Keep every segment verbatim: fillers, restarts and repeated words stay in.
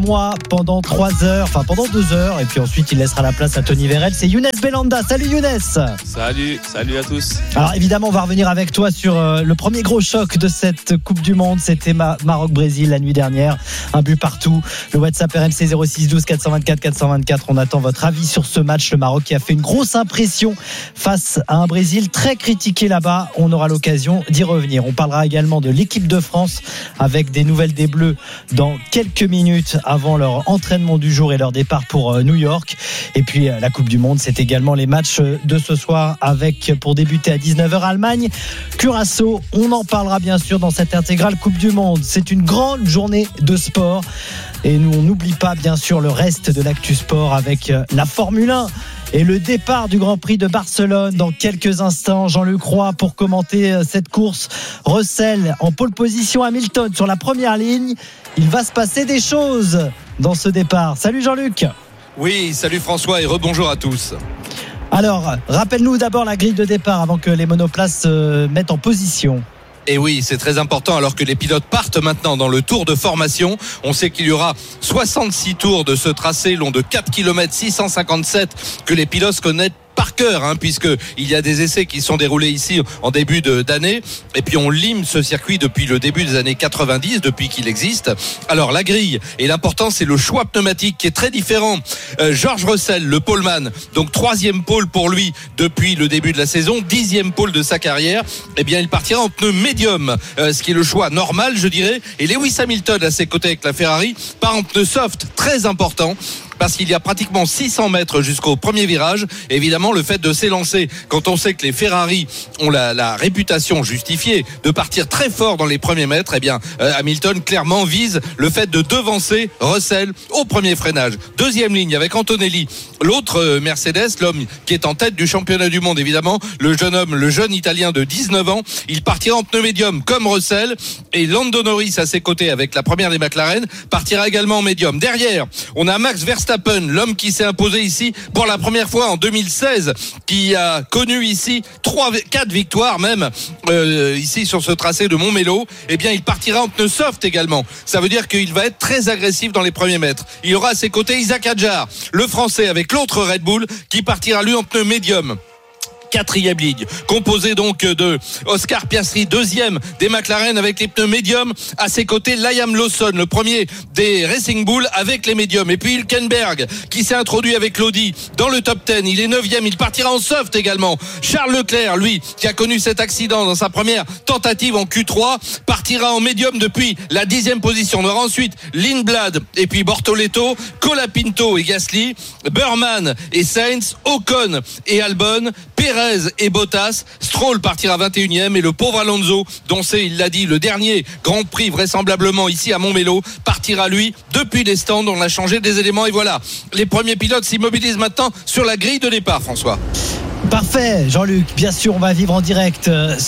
moi pendant trois heures, enfin pendant deux heures, et puis ensuite il laissera la place à Tony Vérel. C'est Younes Belhanda. Salut Younes. Salut, salut à tous. Alors évidemment on va revenir avec toi sur euh, le premier gros choc de cette Coupe du Monde. C'était Ma- Maroc-Brésil la nuit dernière, un but partout. Le WhatsApp R M C zéro six douze quatre cent vingt-quatre quatre cent vingt-quatre. On attend votre avis sur ce match. Le Maroc qui a fait une grosse impression face à un Brésil très critiqué là-bas. On aura l'occasion d'y revenir. On parlera également de l'équipe de France avec des nouvelles des Bleus dans quelques minutes avant leur entraînement du jour et leur départ pour New York. Et puis la Coupe du Monde, c'est également les matchs de ce soir avec, pour débuter à dix-neuf heures, Allemagne, Curaçao. On en parlera bien sûr dans cette intégrale Coupe du Monde. C'est une grande journée de sport et nous on n'oublie pas bien sûr le reste de l'actu sport avec la Formule un et le départ du Grand Prix de Barcelone dans quelques instants. Jean-Luc Roy pour commenter cette course. Russell en pole position, Hamilton sur la première ligne. Il va se passer des choses dans ce départ. Salut Jean-Luc. Oui, salut François et rebonjour à tous. Alors, rappelle-nous d'abord la grille de départ avant que les monoplaces se mettent en position. Et oui, c'est très important alors que les pilotes partent maintenant dans le tour de formation. On sait qu'il y aura soixante-six tours de ce tracé long de quatre kilomètres six cent cinquante-sept que les pilotes connaissent par cœur, hein, puisqu'il y a des essais qui sont déroulés ici en début de, d'année. Et puis on lime ce circuit depuis le début des années quatre-vingt-dix, depuis qu'il existe. Alors la grille, et l'important c'est le choix pneumatique qui est très différent. Euh, George Russell, le poleman, donc troisième pole pour lui depuis le début de la saison, dixième pole de sa carrière. Eh bien il partira en pneu médium, euh, ce qui est le choix normal je dirais. Et Lewis Hamilton à ses côtés avec la Ferrari part en pneu soft, très important, parce qu'il y a pratiquement six cents mètres jusqu'au premier virage. Évidemment, le fait de s'élancer, quand on sait que les Ferrari ont la, la réputation justifiée de partir très fort dans les premiers mètres, eh bien, euh, Hamilton clairement vise le fait de devancer Russell au premier freinage. Deuxième ligne avec Antonelli, l'autre euh, Mercedes, l'homme qui est en tête du championnat du monde, évidemment, le jeune homme, le jeune Italien de dix-neuf ans. Il partira en pneu médium comme Russell, et Lando Norris à ses côtés avec la première des McLaren partira également en médium. Derrière, on a Max Verstappen, l'homme qui s'est imposé ici pour la première fois en deux mille seize, qui a connu ici trois, quatre victoires même euh, ici sur ce tracé de Montmélo. Eh bien, il partira en pneu soft également. Ça veut dire qu'il va être très agressif dans les premiers mètres. Il y aura à ses côtés Isaac Hadjar, le Français avec l'autre Red Bull, qui partira lui en pneu médium. Quatrième ligne, composée donc de Oscar Piastri, deuxième des McLaren avec les pneus médiums. À ses côtés, Liam Lawson, le premier des Racing Bull avec les médiums. Et puis Hülkenberg, qui s'est introduit avec l'Audi dans le top dix. Il est neuvième, il partira en soft également. Charles Leclerc, lui, qui a connu cet accident dans sa première tentative en Q trois, partira en médium depuis la dixième position. On aura ensuite Lindblad et puis Bortoleto, Colapinto et Gasly, Burman et Sainz, Ocon et Albon, Perez et Bottas. Stroll partira vingt et unième et le pauvre Alonso, dont c'est, il l'a dit, le dernier Grand Prix vraisemblablement ici à Montmélo, partira lui depuis les stands. On a changé des éléments et voilà, les premiers pilotes s'immobilisent maintenant sur la grille de départ. François. Parfait Jean-Luc, bien sûr on va vivre en direct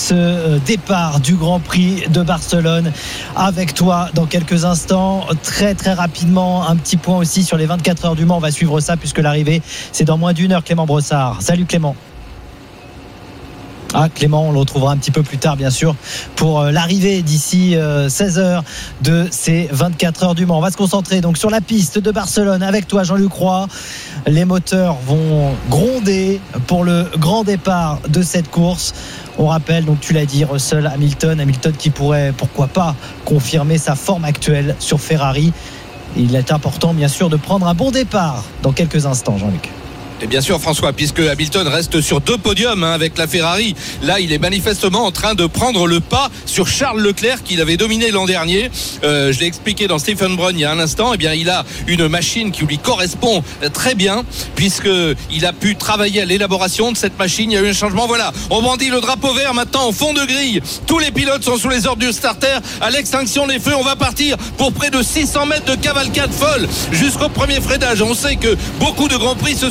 ce départ du Grand Prix de Barcelone avec toi dans quelques instants. Très très rapidement, un petit point aussi sur les vingt-quatre heures du Mans. On va suivre ça puisque l'arrivée c'est dans moins d'une heure. Clément Brossard, salut Clément. Ah, Clément, on le retrouvera un petit peu plus tard, bien sûr, pour l'arrivée d'ici seize heures de ces vingt-quatre heures du Mans. On va se concentrer donc sur la piste de Barcelone avec toi, Jean-Luc Roy. Les moteurs vont gronder pour le grand départ de cette course. On rappelle, donc tu l'as dit, Russell, Hamilton, Hamilton qui pourrait, pourquoi pas, confirmer sa forme actuelle sur Ferrari. Il est important, bien sûr, de prendre un bon départ dans quelques instants, Jean-Luc. Et bien sûr François, puisque Hamilton reste sur deux podiums hein, avec la Ferrari. Là il est manifestement en train de prendre le pas sur Charles Leclerc qu'il avait dominé l'an dernier. euh, Je l'ai expliqué dans Stephen Brown il y a un instant. Eh bien il a une machine qui lui correspond très bien, puisqu'il a pu travailler à l'élaboration de cette machine. Il y a eu un changement, voilà, on brandit le drapeau vert maintenant en fond de grille. Tous les pilotes sont sous les ordres du starter. À l'extinction des feux, on va partir pour près de six cents mètres de cavalcade folle jusqu'au premier freinage. On sait que beaucoup de Grands Prix se sont joués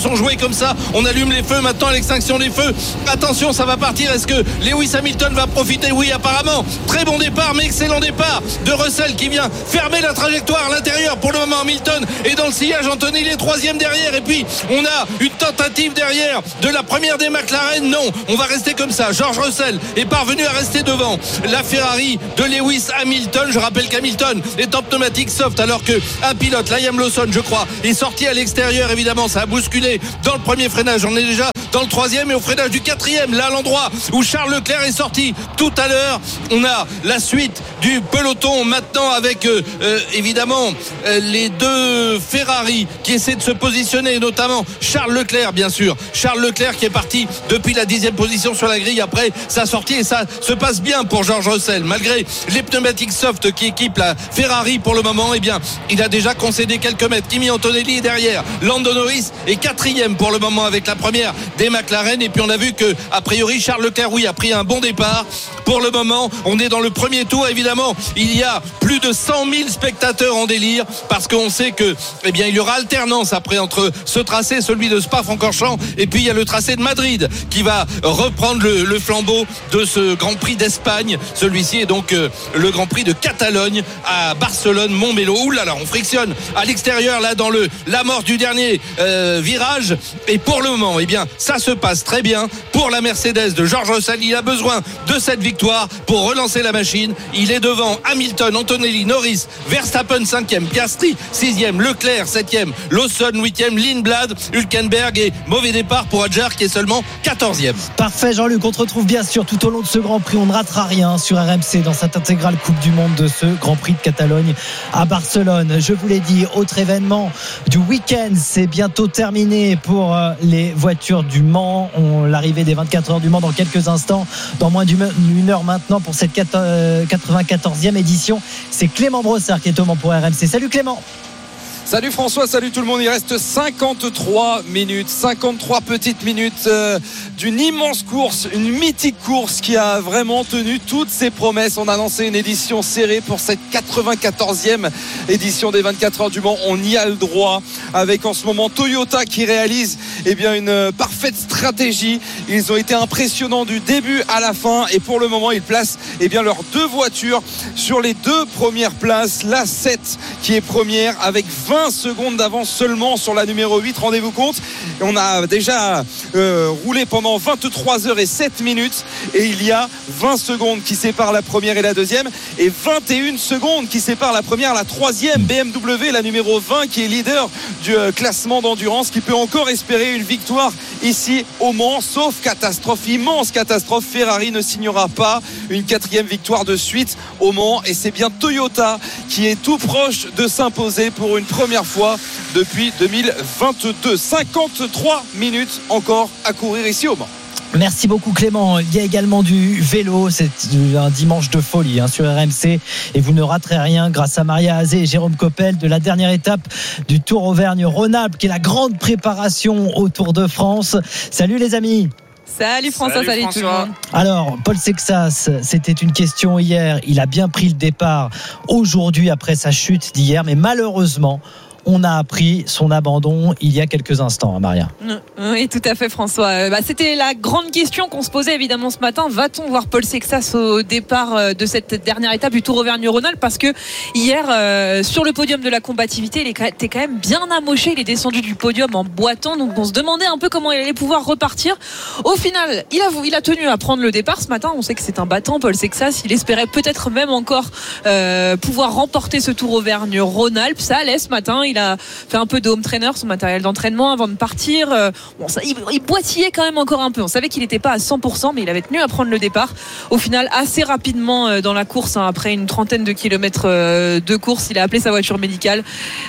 comme ça. On allume les feux maintenant à l'extinction des feux. Attention, ça va partir. Est-ce que Lewis Hamilton va profiter? Oui, apparemment. Très bon départ, mais excellent départ de Russell qui vient fermer la trajectoire à l'intérieur. Pour le moment, Hamilton est dans le sillage. Antonelli est troisième derrière. Et puis, on a une tentative derrière de la première des McLaren. Non, on va rester comme ça. George Russell est parvenu à rester devant la Ferrari de Lewis Hamilton. Je rappelle qu'Hamilton est en pneumatique soft alors que un pilote, Liam Lawson, je crois, est sorti à l'extérieur. Évidemment, ça a bousculé dans le premier freinage. On est déjà dans le troisième et au freinage du quatrième, là l'endroit où Charles Leclerc est sorti tout à l'heure. On a la suite du peloton maintenant avec euh, euh, évidemment euh, les deux Ferrari qui essaient de se positionner, notamment Charles Leclerc, bien sûr. Charles Leclerc qui est parti depuis la dixième position sur la grille après sa sortie, et ça se passe bien pour George Russell malgré les pneumatiques soft qui équipent la Ferrari pour le moment. Eh bien, il a déjà concédé quelques mètres. Kimi Antonelli est derrière. Lando Norris est quatrième pour le moment avec la première des McLaren. Et puis on a vu que a priori Charles Leclerc, oui, a pris un bon départ. Pour le moment, on est dans le premier tour. Évidemment, il y a plus de cent mille spectateurs en délire parce qu'on sait que, eh bien, il y aura alternance après entre ce tracé, celui de Spa-Francorchamps, et puis il y a le tracé de Madrid qui va reprendre le, le flambeau de ce Grand Prix d'Espagne. Celui-ci est donc euh, le Grand Prix de Catalogne à Barcelone-Montmelo. Ouh là là, on frictionne à l'extérieur là dans le l'amorce du dernier euh, virage. Et pour le moment, eh bien, ça se passe très bien pour la Mercedes de George Russell. Il a besoin de cette victoire pour relancer la machine. Il est devant Hamilton, Antonelli, Norris, Verstappen cinquième, Piastri sixième, Leclerc septième, Lawson huitième, Lindblad, Hülkenberg, et mauvais départ pour Hadjar qui est seulement quatorzième. Parfait Jean-Luc, on te retrouve bien sûr tout au long de ce Grand Prix. On ne ratera rien sur R M C dans cette intégrale Coupe du Monde de ce Grand Prix de Catalogne à Barcelone. Je vous l'ai dit, autre événement du week-end, c'est bientôt terminé pour les voitures du Mans. On, l'arrivée des vingt-quatre heures du Mans dans quelques instants, dans moins d'une heure maintenant pour cette quatre-vingt-quatorzième édition. C'est Clément Brossard qui est au Mans pour R M C. Salut Clément. Salut François, salut tout le monde. Il reste cinquante-trois minutes, cinquante-trois petites minutes euh, d'une immense course, une mythique course qui a vraiment tenu toutes ses promesses. On a lancé une édition serrée pour cette quatre-vingt-quatorzième édition des vingt-quatre heures du Mans. On y a le droit avec en ce moment Toyota qui réalise eh bien, une parfaite stratégie. Ils ont été impressionnants du début à la fin et pour le moment ils placent eh bien, leurs deux voitures sur les deux premières places. La sept qui est première avec vingt secondes d'avance seulement sur la numéro huit, rendez-vous compte. On a déjà euh, roulé pendant vingt-trois heures et sept minutes et il y a vingt secondes qui séparent la première et la deuxième et vingt et une secondes qui séparent la première et la troisième. B M W, la numéro vingt qui est leader du euh, classement d'endurance, qui peut encore espérer une victoire ici au Mans, sauf catastrophe, immense catastrophe. Ferrari ne signera pas une quatrième victoire de suite au Mans et c'est bien Toyota qui est tout proche de s'imposer pour une première fois depuis deux mille vingt-deux. cinquante-trois minutes encore à courir ici au Mans. Merci beaucoup Clément. Il y a également du vélo, c'est un dimanche de folie hein, sur R M C et vous ne raterez rien grâce à Maria Azé et Jérôme Coppel de la dernière étape du Tour Auvergne-Rhône-Alpes qui est la grande préparation au Tour de France. Salut les amis. Salut François, salut, salut François. Tout le monde. Alors, Paul Sexas, c'était une question hier. Il a bien pris le départ aujourd'hui après sa chute d'hier, mais malheureusement, on a appris son abandon il y a quelques instants, hein, Maria. Oui, tout à fait, François. Bah, c'était la grande question qu'on se posait évidemment ce matin. Va-t-on voir Paul Sexas au départ de cette dernière étape du Tour Auvergne-Rhône-Alpes? Parce que hier, euh, sur le podium de la combativité, il était quand même bien amoché. Il est descendu du podium en boitant. Donc on se demandait un peu comment il allait pouvoir repartir. Au final, il a, il a tenu à prendre le départ ce matin. On sait que c'est un battant, Paul Sexas. Il espérait peut-être même encore euh, pouvoir remporter ce Tour Auvergne-Rhône-Alpes. Ça allait ce matin. Il a fait un peu de home trainer, son matériel d'entraînement avant de partir. Bon, ça, il, il boitillait quand même encore un peu. On savait qu'il n'était pas à cent pour cent, mais il avait tenu à prendre le départ. Au final, assez rapidement dans la course, hein, après une trentaine de kilomètres de course, il a appelé sa voiture médicale.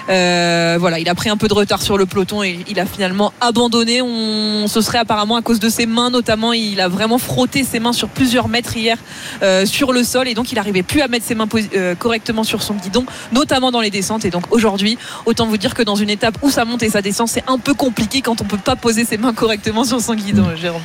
Euh, voilà, il a pris un peu de retard sur le peloton et il a finalement abandonné. On, ce serait apparemment à cause de ses mains, notamment. Il a vraiment frotté ses mains sur plusieurs mètres hier euh, sur le sol et donc il n'arrivait plus à mettre ses mains euh, correctement sur son guidon, notamment dans les descentes. Et donc aujourd'hui, autant vous dire que dans une étape où ça monte et ça descend, c'est un peu compliqué quand on peut pas poser ses mains correctement sur son guidon, Jérôme.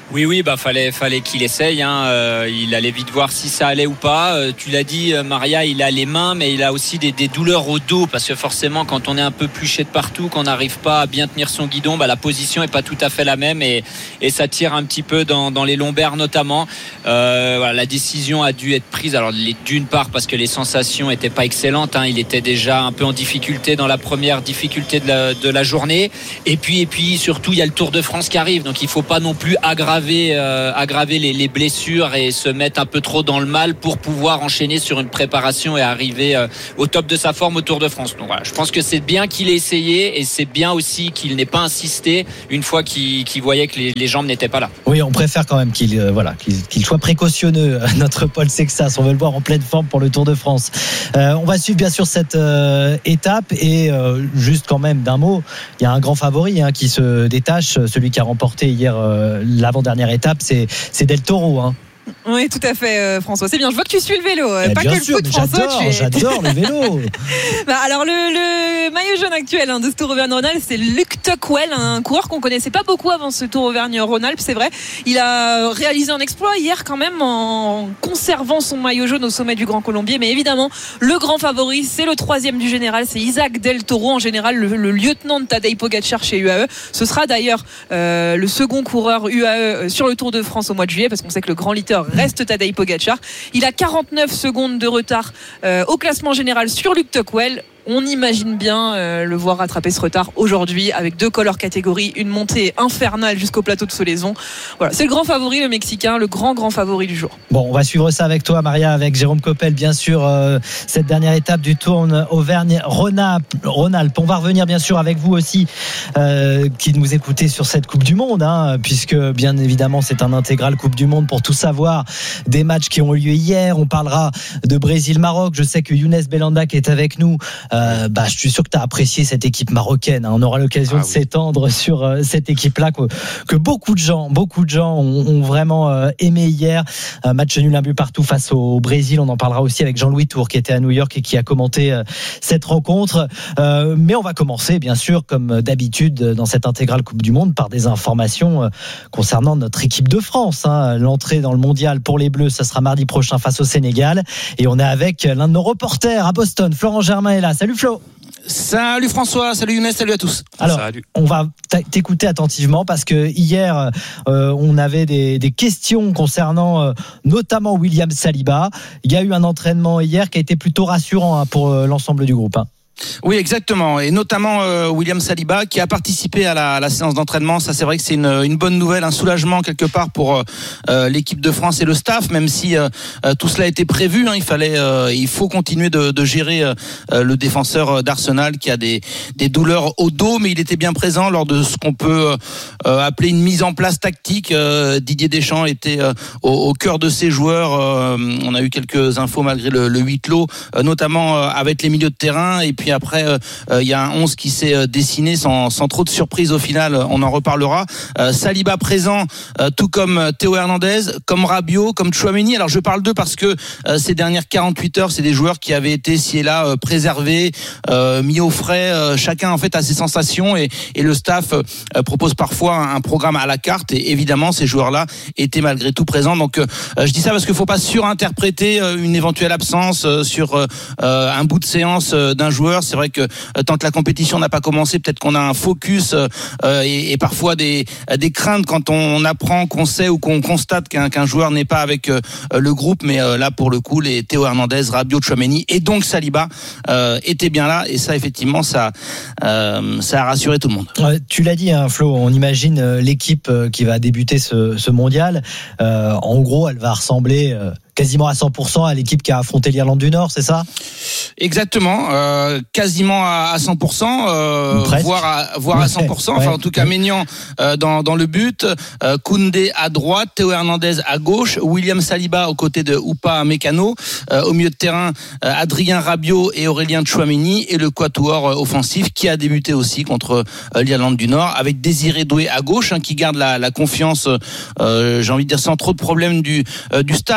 Oui, oui, bah fallait, fallait qu'il essaye. Hein. Euh, il allait vite voir si ça allait ou pas. Euh, tu l'as dit, Maria, il a les mains, mais il a aussi des, des douleurs au dos parce que forcément, quand on est un peu pluché de partout, qu'on n'arrive pas à bien tenir son guidon, bah, la position est pas tout à fait la même et, et ça tire un petit peu dans, dans les lombaires notamment. Euh, voilà, la décision a dû être prise. Alors d'une part parce que les sensations étaient pas excellentes. Hein. Il était déjà un peu en difficulté dans la première difficulté de la, de la journée. Et puis, et puis surtout, il y a le Tour de France qui arrive, donc il faut pas non plus aggraver Aggraver, euh, aggraver les, les blessures et se mettre un peu trop dans le mal pour pouvoir enchaîner sur une préparation et arriver euh, au top de sa forme au Tour de France. Donc voilà, je pense que c'est bien qu'il ait essayé et c'est bien aussi qu'il n'ait pas insisté une fois qu'il, qu'il voyait que les, les jambes n'étaient pas là. Oui, on préfère quand même qu'il, euh, voilà, qu'il, qu'il soit précautionneux, notre Paul Sexas. On veut le voir en pleine forme pour le Tour de France. Euh, on va suivre bien sûr cette euh, étape et euh, juste quand même d'un mot, il y a un grand favori hein, qui se détache, celui qui a remporté hier euh, l'avant dernière étape, c'est, c'est Del Toro. Hein. Oui, tout à fait, euh, François. C'est bien. Je vois que tu suis le vélo, eh pas bien que le sûr, foot, François. J'adore, tu es... j'adore le vélo. bah, alors, le, le maillot jaune actuel hein, de ce Tour Auvergne-Rhône-Alpes, c'est Luc Tuckwell, un coureur qu'on connaissait pas beaucoup avant ce Tour Auvergne-Rhône-Alpes, c'est vrai. Il a réalisé un exploit hier quand même en conservant son maillot jaune au sommet du Grand Colombier. Mais évidemment, le grand favori, c'est le troisième du général, c'est Isaac Del Toro, en général le, le lieutenant de Tadej Pogacar chez U A E. Ce sera d'ailleurs euh, le second coureur U A E sur le Tour de France au mois de juillet, parce qu'on sait que le grand leader reste Tadej Pogacar. Il a quarante-neuf secondes de retard euh, au classement général sur Luc Tuckwell. On imagine bien euh, le voir rattraper ce retard aujourd'hui avec deux cols hors catégorie, une montée infernale jusqu'au plateau de Solaison. Voilà, c'est le grand favori, le Mexicain, le grand grand favori du jour. Bon, on va suivre ça avec toi, Maria, avec Jérôme Coppel, bien sûr, euh, cette dernière étape du Tour Auvergne-Rhône-Alpes. On va revenir bien sûr avec vous aussi, euh, qui nous écoutez sur cette Coupe du Monde, hein, puisque bien évidemment c'est un intégral Coupe du Monde pour tout savoir des matchs qui ont eu lieu hier. On parlera de Brésil-Maroc. Je sais que Younes Belhanda qui est avec nous. Euh, bah, je suis sûr que tu as apprécié cette équipe marocaine. Hein. On aura l'occasion ah, de oui. s'étendre sur euh, cette équipe-là que, que beaucoup de gens, beaucoup de gens ont, ont vraiment euh, aimé hier. Un match nul, un but partout face au Brésil. On en parlera aussi avec Jean-Louis Tour qui était à New York et qui a commenté euh, cette rencontre. Euh, mais on va commencer, bien sûr, comme d'habitude dans cette intégrale Coupe du Monde, par des informations euh, concernant notre équipe de France. Hein. L'entrée dans le mondial pour les Bleus, ça sera mardi prochain face au Sénégal. Et on est avec l'un de nos reporters à Boston. Florent Germain est là. Salut Flo. Salut François, salut Younes, salut à tous. Alors, salut. On va t'écouter attentivement parce que hier, euh, on avait des, des questions concernant euh, notamment William Saliba. Il y a eu un entraînement hier qui a été plutôt rassurant hein, pour euh, l'ensemble du groupe. Hein. Oui, exactement, et notamment euh, William Saliba qui a participé à la, à la séance d'entraînement. Ça, c'est vrai que c'est une, une bonne nouvelle, un soulagement quelque part pour euh, l'équipe de France et le staff, même si euh, tout cela était prévu. Hein, il fallait, euh, il faut continuer de, de gérer euh, le défenseur d'Arsenal qui a des, des douleurs au dos, mais il était bien présent lors de ce qu'on peut euh, appeler une mise en place tactique. Euh, Didier Deschamps était euh, au, au cœur de ses joueurs. Euh, on a eu quelques infos malgré le, le huis clos, euh, notamment euh, avec les milieux de terrain, et puis Puis après, il euh, y a un onze qui s'est euh, dessiné sans, sans trop de surprise au final. On en reparlera. Euh, Saliba présent, euh, tout comme Théo Hernandez, comme Rabiot, comme Tchouaméni. Alors je parle d'eux parce que euh, ces dernières quarante-huit heures, c'est des joueurs qui avaient été ci et là euh, préservés, euh, mis au frais. Euh, chacun en fait a ses sensations et, et le staff euh, propose parfois un, un programme à la carte. Et évidemment, ces joueurs-là étaient malgré tout présents. Donc euh, je dis ça parce qu'il ne faut pas surinterpréter euh, une éventuelle absence euh, sur euh, un bout de séance euh, d'un joueur. C'est vrai que euh, tant que la compétition n'a pas commencé, peut-être qu'on a un focus euh, et, et parfois des, des craintes quand on apprend qu'on sait ou qu'on constate qu'un, qu'un joueur n'est pas avec euh, le groupe. Mais euh, là, pour le coup, les Théo Hernandez, Rabiot, Tchouaméni et donc Saliba euh, étaient bien là. Et ça, effectivement, ça, euh, ça a rassuré tout le monde. Euh, tu l'as dit, hein, Flo, on imagine euh, l'équipe euh, qui va débuter ce, ce mondial. Euh, en gros, elle va ressembler... Euh quasiment à cent pour cent à l'équipe qui a affronté l'Irlande du Nord, c'est ça ? Exactement, euh, quasiment à cent pour cent, euh, voire, à, voire ouais, à cent pour cent. Enfin, ouais, en tout cas, ouais. Maignan euh, dans, dans le but, euh, Koundé à droite, Théo Hernandez à gauche, William Saliba aux côtés de Oupa Mécano, euh, au milieu de terrain, euh, Adrien Rabiot et Aurélien Tchouaméni, et le quatuor euh, offensif qui a débuté aussi contre euh, l'Irlande du Nord, avec Désiré Doué à gauche, hein, qui garde la, la confiance, euh, j'ai envie de dire sans trop de problèmes du, euh, du staff. Hein, le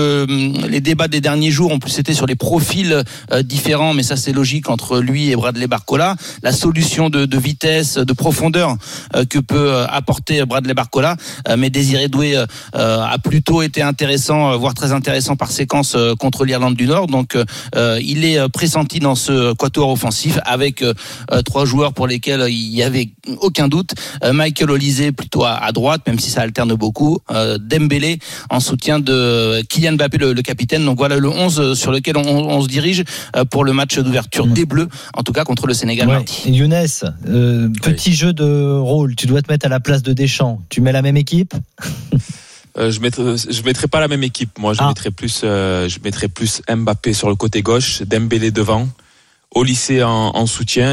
le, les débats des derniers jours ont plus été sur les profils euh, différents, mais ça c'est logique entre lui et Bradley Barcola. La solution de, de vitesse, de profondeur euh, que peut euh, apporter Bradley Barcola, euh, mais Désiré Doué euh, a plutôt été intéressant, euh, voire très intéressant par séquence euh, contre l'Irlande du Nord. Donc euh, il est pressenti dans ce quatuor offensif avec euh, trois joueurs pour lesquels il y avait aucun doute. Euh, Michael Olise plutôt à, à droite, même si ça alterne beaucoup. Euh, Dembélé en soutien de Kylian Mbappé, le, le capitaine. Donc voilà le onze sur lequel on, on se dirige pour le match d'ouverture des Bleus, en tout cas contre le Sénégal. Ouais. Mardi. Younes, euh, petit oui. jeu de rôle. Tu dois te mettre à la place de Deschamps. Tu mets la même équipe? Euh, je mettrai, je mettrai pas la même équipe. Moi, je ah. mettrai plus, euh, je mettrai plus Mbappé sur le côté gauche, Dembélé devant, Olise en, en soutien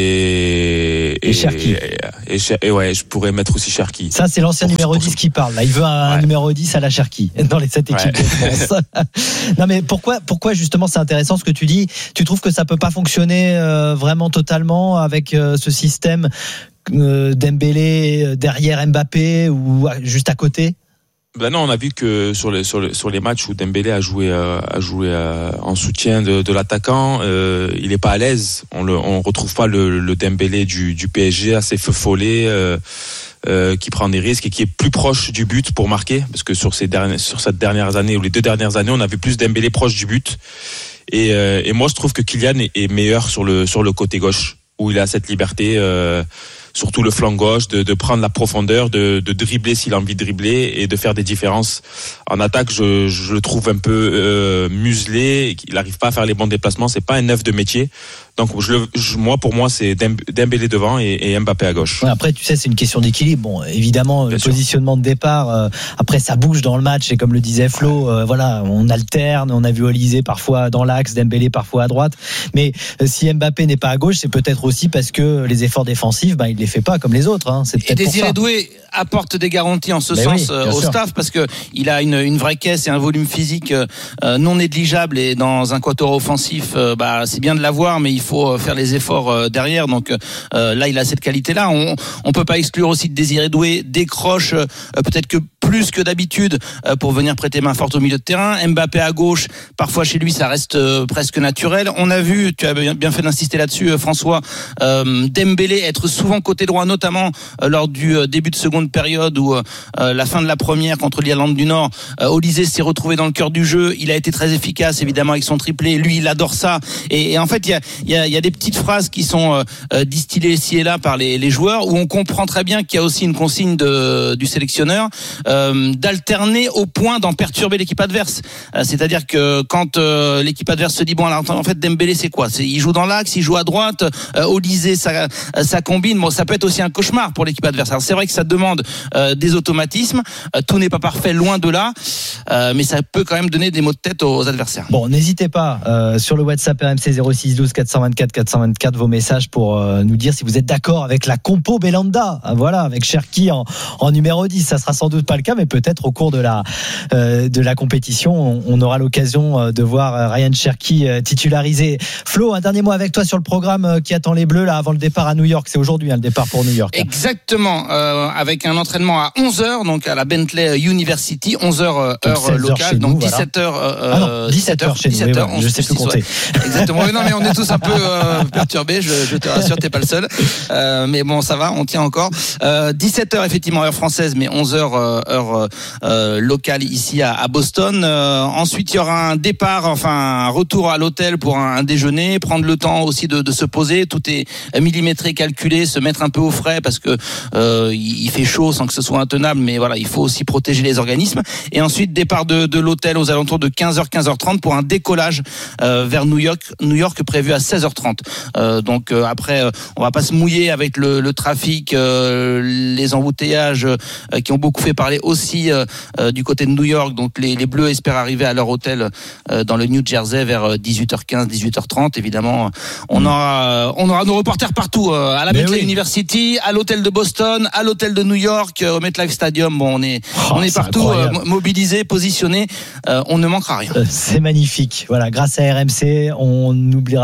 et et, et Cherki. Et, et, et ouais, je pourrais mettre aussi Cherki. Ça, c'est l'ancien numéro dix qui parle. Là, il veut un ouais. numéro dix à la Cherki dans les sept équipes ouais. de France. Non, mais pourquoi, pourquoi justement, c'est intéressant ce que tu dis. Tu trouves que ça peut pas fonctionner euh, vraiment totalement avec euh, ce système euh, Dembélé derrière Mbappé ou juste à côté? Ben non, on a vu que sur les sur les sur les matchs où Dembélé a joué euh, a joué euh, en soutien de, de l'attaquant, euh, il est pas à l'aise. On le on retrouve pas le, le Dembélé du du P S G assez feu follet, euh, euh, qui prend des risques et qui est plus proche du but pour marquer, parce que sur ces dernières sur cette dernières années ou les deux dernières années, on a vu plus Dembélé proche du but. Et euh, et moi je trouve que Kylian est, est meilleur sur le sur le côté gauche où il a cette liberté. Euh, surtout le flanc gauche, de, de prendre la profondeur, de, de dribbler s'il a envie de dribbler et de faire des différences. En attaque, je, je le trouve un peu euh, muselé, il n'arrive pas à faire les bons déplacements, c'est pas un neuf de métier. Donc je le, je, moi, pour moi, c'est Dembélé devant et, et Mbappé à gauche. Ouais, après, tu sais, c'est une question d'équilibre. Bon, évidemment, Bien le sûr. positionnement de départ, euh, après, ça bouge dans le match. Et comme le disait Flo, euh, voilà, on alterne. On a vu Olise parfois dans l'axe, Dembélé parfois à droite. Mais euh, si Mbappé n'est pas à gauche, c'est peut-être aussi parce que les efforts défensifs, ben, il les fait pas comme les autres. Hein. C'est peut-être et Désiré Doué apporte des garanties en ce Mais sens oui, au sûr. staff parce que il a une, une vraie caisse et un volume physique euh, non négligeable. Et dans un quatuor offensif, euh, bah, c'est bien de l'avoir, mais il faut faire les efforts derrière. Donc euh, là, il a cette qualité-là. On on peut pas exclure aussi de Désiré Doué décroche euh, peut-être que plus que d'habitude euh, pour venir prêter main forte au milieu de terrain. Mbappé à gauche, parfois chez lui, ça reste euh, presque naturel. On a vu, tu as bien, bien fait d'insister là-dessus, euh, François, euh, Dembélé être souvent côté droit, notamment euh, lors du euh, début de seconde période ou euh, la fin de la première contre l'Irlande du Nord. Euh, Olise s'est retrouvé dans le cœur du jeu. Il a été très efficace, évidemment, avec son triplé. Lui, il adore ça. Et, et en fait, il y a, il y a, il y a des petites phrases qui sont euh, distillées ici et là par les, les joueurs où on comprend très bien qu'il y a aussi une consigne de, du sélectionneur euh, d'alterner au point d'en perturber l'équipe adverse. Euh, c'est-à-dire que quand euh, l'équipe adverse se dit bon, alors en fait Dembélé c'est quoi, c'est, il joue dans l'axe, il joue à droite, euh, Olise ça, ça combine. Bon, ça peut être aussi un cauchemar pour l'équipe adverse. Alors, c'est vrai que ça demande euh, des automatismes. Euh, tout n'est pas parfait, loin de là, euh, mais ça peut quand même donner des maux de tête aux adversaires. Bon, n'hésitez pas euh, sur le WhatsApp R M C zéro six douze quatre cent vingt-quatre quatre cent vingt-quatre vos messages pour euh, nous dire si vous êtes d'accord avec la compo Belhanda. Voilà, avec Cherki en, en numéro dix. Ça sera sans doute pas le cas, mais peut-être au cours de la euh, de la compétition, on, on aura l'occasion de voir Ryan Cherki euh, titularisé. Flo, un dernier mot avec toi sur le programme euh, qui attend les Bleus là avant le départ à New York. C'est aujourd'hui hein, le départ pour New York. Hein. Exactement, euh, avec un entraînement à onze heures, donc à la Bentley University, onze heures euh, heure locale, donc dix-sept heures. Euh, ah non, dix-sept heures chez nous. dix-sept heures, oui, je sais plus compter. Ouais. Exactement. Oui, non, mais on est tous un peu euh, perturbés. Je, je te rassure, t'es pas le seul. Euh, mais bon, ça va, on tient encore. Euh, dix-sept heures effectivement heure française, mais onze heures euh, heure euh, locale ici à, à Boston. Euh, ensuite, il y aura un départ, enfin un retour à l'hôtel pour un, un déjeuner, prendre le temps aussi de, de se poser. Tout est millimétré, calculé, se mettre un peu au frais parce que euh, il fait chaud sans que ce soit intenable, mais voilà, il faut aussi protéger les organismes. Et ensuite, départ de, de l'hôtel aux alentours de quinze heures, quinze heures trente pour un décollage euh, vers New York, New York prévu à seize heures trente. Euh, donc euh, après, euh, on va pas se mouiller avec le, le trafic, euh, les embouteillages euh, qui ont beaucoup fait parler aussi euh, euh, du côté de New York. Donc les, les Bleus espèrent arriver à leur hôtel euh, dans le New Jersey vers dix-huit heures quinze, dix-huit heures trente. Évidemment, on aura, on aura nos reporters partout, euh, à la Bentley oui. University, à l'hôtel de Boston, à l'hôtel de New York, au MetLife Stadium. Bon, on est, oh, on est partout euh, mobilisés, positionnés. Euh, on ne manquera rien. C'est magnifique. Voilà, grâce à R M C, on n'oubliera pas de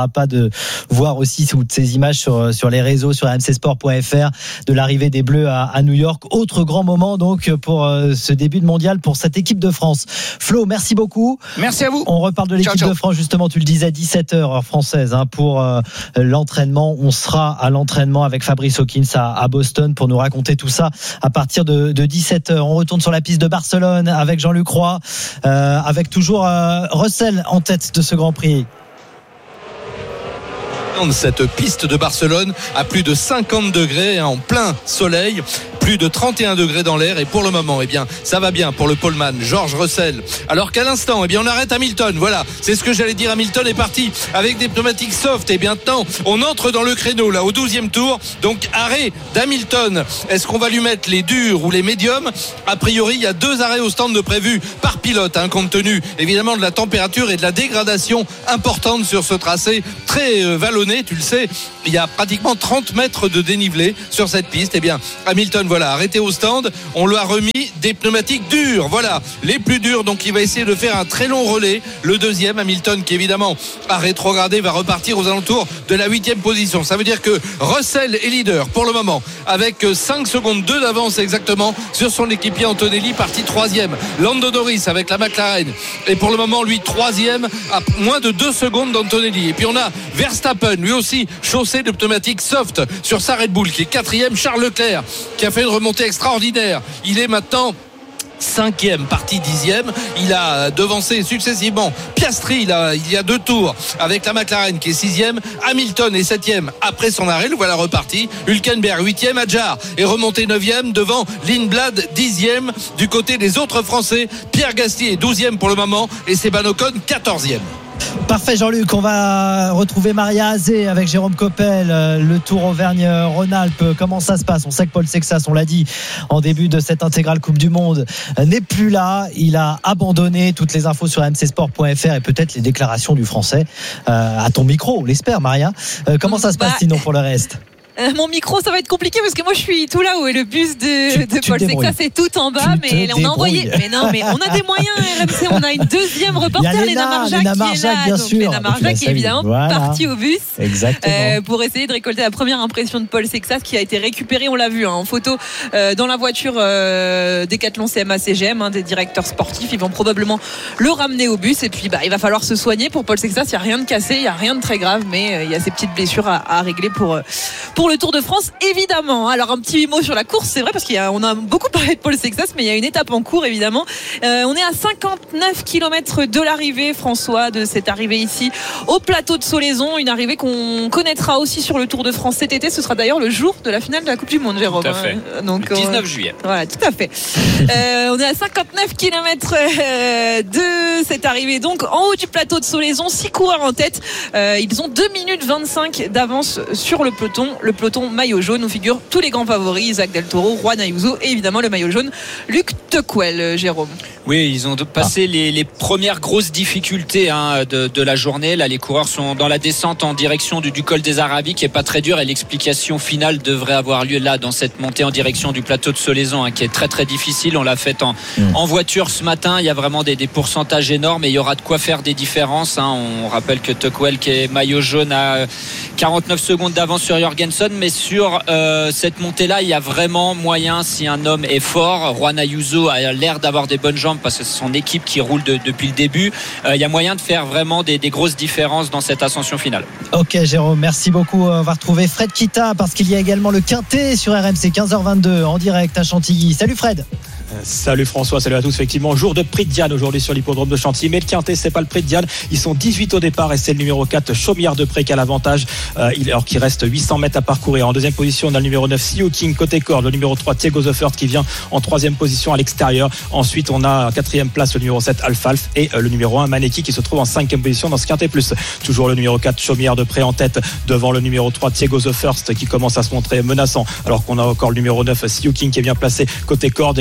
de voir aussi toutes ces images sur, sur les réseaux, sur r m c sport point f r, de l'arrivée des Bleus à, à New York. Autre grand moment donc pour euh, ce début de mondial pour cette équipe de France. Flo, merci beaucoup. Merci à vous. On reparle de l'équipe ciao, ciao. de France, justement, tu le disais, dix-sept heures heure française hein, pour euh, l'entraînement. On sera à l'entraînement avec Fabrice Hawkins à, à Boston pour nous raconter tout ça à partir de, de dix-sept heures. On retourne sur la piste de Barcelone avec Jean-Luc Roy, euh, avec toujours euh, Russell en tête de ce Grand Prix. Cette piste de Barcelone à plus de cinquante degrés en plein soleil, plus de trente et un degrés dans l'air, et pour le moment eh bien ça va bien pour le poleman George Russell, alors qu'à l'instant eh bien on arrête Hamilton. Voilà, c'est ce que j'allais dire. Hamilton est parti avec des pneumatiques soft, et bien maintenant on entre dans le créneau là au douzième tour, donc arrêt d'Hamilton. Est-ce qu'on va lui mettre les durs ou les médiums? A priori il y a deux arrêts au stand de prévu par pilote hein, compte tenu évidemment de la température et de la dégradation importante sur ce tracé très euh, vallonné. Tu le sais, il y a pratiquement trente mètres de dénivelé sur cette piste. Eh bien, Hamilton, voilà, arrêté au stand. On lui a remis des pneumatiques durs. Voilà, les plus durs. Donc, il va essayer de faire un très long relais. Le deuxième, Hamilton, qui évidemment a rétrogradé, va repartir aux alentours de la huitième position. Ça veut dire que Russell est leader pour le moment, avec cinq secondes deux d'avance exactement sur son équipier Antonelli, parti troisième. Lando Norris avec la McLaren et pour le moment, lui, troisième, à moins de deux secondes d'Antonelli. Et puis, on a Verstappen, lui aussi chaussé de pneumatiques soft sur sa Red Bull, qui est quatrième. Charles Leclerc qui a fait une remontée extraordinaire, il est maintenant cinquième, parti dixième. Il a devancé successivement Piastri il, a, il y a deux tours avec la McLaren qui est sixième. Hamilton est septième après son arrêt, le voilà reparti. Hülkenberg huitième, Adjar est remonté neuvième devant Lindblad dixième. Du côté des autres Français, Pierre Gasly est douzième pour le moment et Esteban Ocon quatorzième. Parfait Jean-Luc, on va retrouver Maria Azé avec Jérôme Coppel, le Tour Auvergne-Rhône-Alpes. Comment ça se passe? On sait que Paul Sexas, on l'a dit en début de cette intégrale Coupe du Monde, n'est plus là. Il a abandonné. Toutes les infos sur r m c sport point f r et peut-être les déclarations du Français euh, à ton micro, on l'espère Maria. Euh, comment ça se passe bah... sinon pour le reste? Euh, mon micro, ça va être compliqué parce que moi je suis tout là où est le bus de, tu, de tu Paul Sexas, c'est tout en bas, tu mais on a envoyé. Mais non, mais on a des moyens. R M C, on a une deuxième reporter, Léna Marjac, qui est là. Bien donc sûr. Léna Marjac qui est évidemment voilà. partie au bus euh, pour essayer de récolter la première impression de Paul Sexas, qui a été récupéré, on l'a vu hein, en photo euh, dans la voiture euh, Décathlon C M A C G M, hein, des directeurs sportifs. Ils vont probablement le ramener au bus et puis bah, il va falloir se soigner pour Paul Sexas. Il n'y a rien de cassé, il n'y a rien de très grave, mais euh, il y a ces petites blessures à, à régler pour, euh, pour le Tour de France. Évidemment, alors un petit mot sur la course, c'est vrai parce qu'on a, a beaucoup parlé de Paul Sexas, mais il y a une étape en cours évidemment. Euh, on est à cinquante-neuf kilomètres de l'arrivée, François, de cette arrivée ici au plateau de Solaison, une arrivée qu'on connaîtra aussi sur le Tour de France cet été. Ce sera d'ailleurs le jour de la finale de la Coupe du Monde, Jérôme. Tout à fait. Hein. Donc, le dix-neuf juillet. Voilà, tout à fait. euh, on est à cinquante-neuf kilomètres de cette arrivée, donc en haut du plateau de Solaison, six coureurs en tête. Euh, ils ont deux minutes vingt-cinq d'avance sur le peloton, le peloton maillot jaune où figurent tous les grands favoris, Isaac Del Toro, Juan Ayuso et évidemment le maillot jaune Luc Tequel, Jérôme. Oui, ils ont passé ah. les, les premières grosses difficultés hein, de, de la journée. Là, les coureurs sont dans la descente en direction du, du col des Arabies, qui est pas très dur, et l'explication finale devrait avoir lieu là, dans cette montée en direction du plateau de Solaison, hein, qui est très très difficile. On l'a faite en, mmh. en voiture ce matin. Il y a vraiment des, des pourcentages énormes et il y aura de quoi faire des différences. Hein. On rappelle que Tequel, qui est maillot jaune, a quarante-neuf secondes d'avance sur Jorgensen, mais sur euh, cette montée-là, il y a vraiment moyen, si un homme est fort. Juan Ayuso a l'air d'avoir des bonnes jambes parce que c'est son équipe qui roule de, depuis le début. Euh, il y a moyen de faire vraiment des, des grosses différences dans cette ascension finale. Ok Jérôme, merci beaucoup. On va retrouver Fred Kita parce qu'il y a également le Quintet sur R M C, quinze heures vingt-deux en direct à Chantilly. Salut Fred. Salut François, salut à tous. Effectivement, jour de Prix de Diane aujourd'hui sur l'hippodrome de Chantilly, mais le Quintet, c'est pas le Prix de Diane. Ils sont dix-huit au départ et c'est le numéro quatre, Chaumière de Pré, qui a l'avantage, euh, alors qu'il reste huit cents mètres à parcourir. En deuxième position, on a le numéro neuf, Siu King côté corde, le numéro trois, Thiago The First, qui vient en troisième position à l'extérieur. Ensuite, on a en quatrième place le numéro sept, Alfalf, et euh, le numéro un, Maneki, qui se trouve en cinquième position dans ce Quintet plus. Toujours le numéro quatre, Chaumière de Pré en tête devant le numéro trois, Thiago The First, qui commence à se montrer menaçant, alors qu'on a encore le numéro neuf, Siu King, qui est bien placé côté corde, et le numéro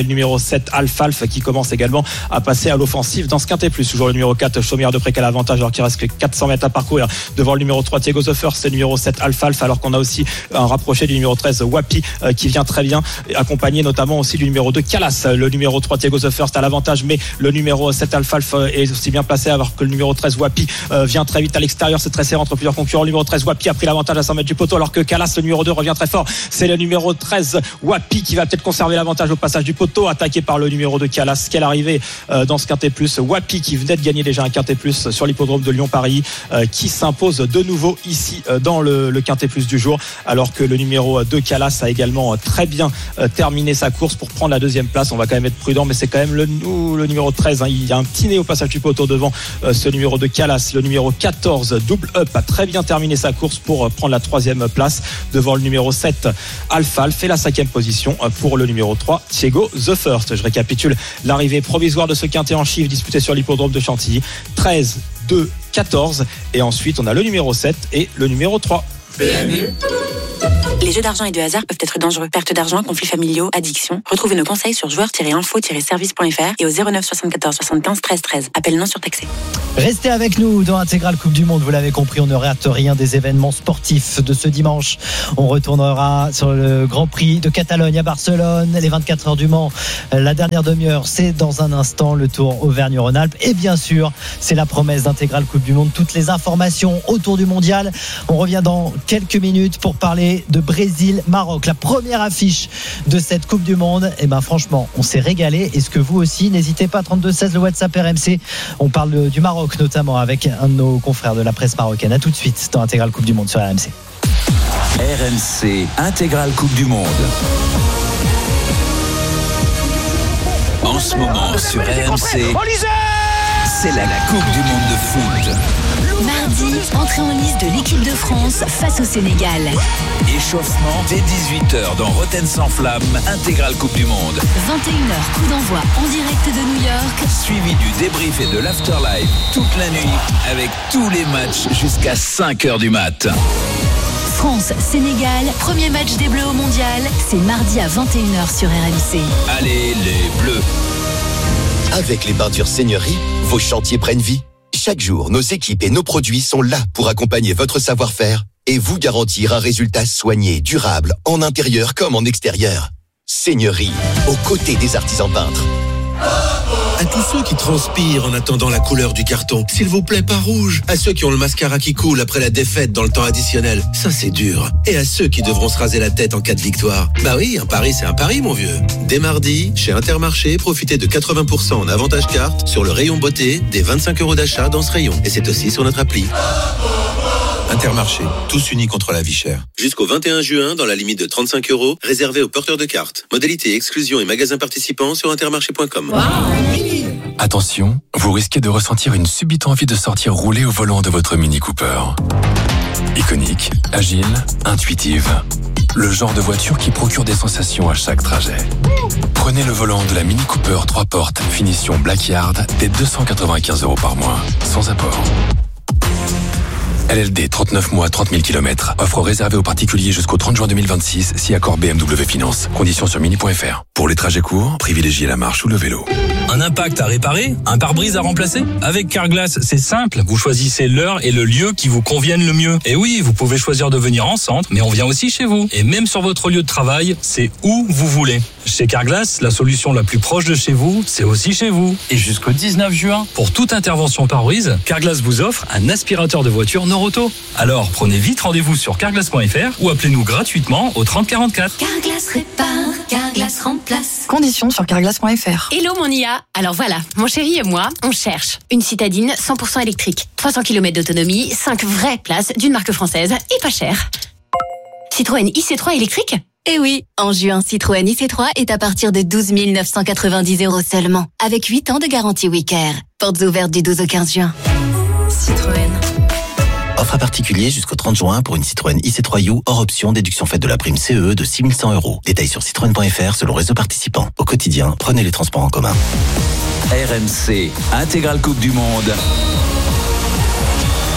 sept Alfalf qui commence également à passer à l'offensive dans ce quintet plus. Toujours le numéro quatre Chaumière de Pré qui a l'avantage alors qu'il reste que quatre cents mètres à parcourir devant le numéro trois Thiago The First, le numéro sept Alfalf, alors qu'on a aussi un rapproché du numéro treize Wapi euh, qui vient très bien, accompagné notamment aussi du numéro deux Calas. Le numéro trois Thiago The First a l'avantage, mais le numéro sept Alfalf est aussi bien placé alors que le numéro treize Wapi euh, vient très vite à l'extérieur. C'est très serré entre plusieurs concurrents. Le numéro treize Wapi a pris l'avantage à cent mètres du poteau alors que Calas, le numéro deux, revient très fort. C'est le numéro treize Wapi qui va peut-être conserver l'avantage au passage du poteau, attaqué par le numéro deux Calas. Quelle arrivée euh, dans ce quintet plus. Wapi qui venait de gagner déjà un quintet plus sur l'hippodrome de Lyon-Paris, euh, qui s'impose de nouveau ici euh, dans le, le quintet plus du jour, alors que le numéro deux Calas a également euh, très bien euh, terminé sa course pour prendre la deuxième place. On va quand même être prudent, mais c'est quand même le, le numéro treize, hein. Il y a un petit nez au passage du poteau devant euh, ce numéro de Calas. Le numéro quatorze Double Up a très bien terminé sa course pour euh, prendre la troisième place devant le numéro sept Alfalf, et la cinquième position euh, pour le numéro trois Thiago The First. Je récapitule l'arrivée provisoire de ce quintet en chiffres disputé sur l'hippodrome de Chantilly: treize, deux, quatorze, et ensuite on a le numéro sept et le numéro trois. Les jeux d'argent et de hasard peuvent être dangereux. Perte d'argent, conflits familiaux, addiction. Retrouvez nos conseils sur joueurs tiret info tiret service point f r et au zéro neuf soixante-quatorze soixante-quinze treize treize. Appel non surtaxé. Restez avec nous dans Intégral Coupe du Monde. Vous l'avez compris, on ne rate rien des événements sportifs de ce dimanche. On retournera sur le Grand Prix de Catalogne à Barcelone, les vingt-quatre heures du Mans. La dernière demi-heure, c'est dans un instant le Tour Auvergne-Rhône-Alpes. Et bien sûr, c'est la promesse d'Intégral Coupe du Monde. Toutes les informations autour du mondial. On revient dans quelques minutes pour parler de Brésil-Maroc, la première affiche de cette Coupe du Monde. Et ben franchement, on s'est régalé. Est-ce que vous aussi? N'hésitez pas, trente-deux seize, le WhatsApp R M C. On parle du Maroc notamment avec un de nos confrères de la presse marocaine. À tout de suite dans Intégral Coupe du Monde sur R M C. R M C Intégral Coupe du Monde. En ce moment sur R M C, c'est la Coupe du Monde de foot. Mardi, entrée en lice de l'équipe de France face au Sénégal. Échauffement dès dix-huit heures dans Rotten sans flamme, Intégral Coupe du Monde. vingt et une heures, coup d'envoi en direct de New York. Suivi du débrief et de l'afterlife toute la nuit avec tous les matchs jusqu'à cinq heures du mat. France-Sénégal, premier match des Bleus au Mondial. C'est mardi à vingt et une heures sur R M C. Allez les Bleus. Avec les peintures Seigneurie, vos chantiers prennent vie. Chaque jour, nos équipes et nos produits sont là pour accompagner votre savoir-faire et vous garantir un résultat soigné, durable, en intérieur comme en extérieur. Seigneurie, aux côtés des artisans peintres. À tous ceux qui transpirent en attendant la couleur du carton, s'il vous plaît, pas rouge. À ceux qui ont le mascara qui coule après la défaite dans le temps additionnel, ça c'est dur. Et à ceux qui devront se raser la tête en cas de victoire. Bah oui, un pari c'est un pari, mon vieux. Dès mardi, chez Intermarché, profitez de quatre-vingts pour cent en avantage carte sur le rayon beauté des vingt-cinq euros d'achat dans ce rayon. Et c'est aussi sur notre appli. Intermarché, tous unis contre la vie chère. Jusqu'au vingt et un juin, dans la limite de trente-cinq euros, réservé aux porteurs de cartes. Modalité, exclusion et magasins participants sur intermarché point com. Wow. Attention, vous risquez de ressentir une subite envie de sortir rouler au volant de votre Mini Cooper. Iconique, agile, intuitive. Le genre de voiture qui procure des sensations à chaque trajet. Prenez le volant de la Mini Cooper trois portes, finition Blackyard, dès deux cent quatre-vingt-quinze euros par mois, sans apport. L L D, trente-neuf mois, trente mille kilomètres. Offre réservée aux particuliers jusqu'au trente juin deux mille vingt-six, si accord B M W Finance. Conditions sur mini point f r. Pour les trajets courts, privilégiez la marche ou le vélo. Un impact à réparer? Un pare-brise à remplacer? Avec Carglass, c'est simple. Vous choisissez l'heure et le lieu qui vous conviennent le mieux. Et oui, vous pouvez choisir de venir en centre, mais on vient aussi chez vous. Et même sur votre lieu de travail, c'est où vous voulez. Chez Carglass, la solution la plus proche de chez vous, c'est aussi chez vous. Et jusqu'au dix-neuf juin, pour toute intervention pare-brise, Carglass vous offre un aspirateur de voiture Noroto. Alors, prenez vite rendez-vous sur carglass point f r ou appelez-nous gratuitement au trente quarante-quatre. Carglass répare, Carglass remplace. Conditions sur carglass point f r. Hello mon I A. Alors voilà, mon chéri et moi, on cherche une citadine cent pour cent électrique, trois cents kilomètres d'autonomie, cinq vraies places d'une marque française et pas cher. Citroën I C trois électrique? Eh oui, en juin, Citroën I C trois est à partir de douze mille neuf cent quatre-vingt-dix euros seulement, avec huit ans de garantie WeCare. Portes ouvertes du douze au quinze juin. Citroën. Offre à particulier jusqu'au trente juin pour une Citroën I C trois U hors option, déduction faite de la prime C E de six mille cent euros. Détails sur citroën point f r selon réseau participant. Au quotidien, prenez les transports en commun. R M C, Intégral Coupe du Monde.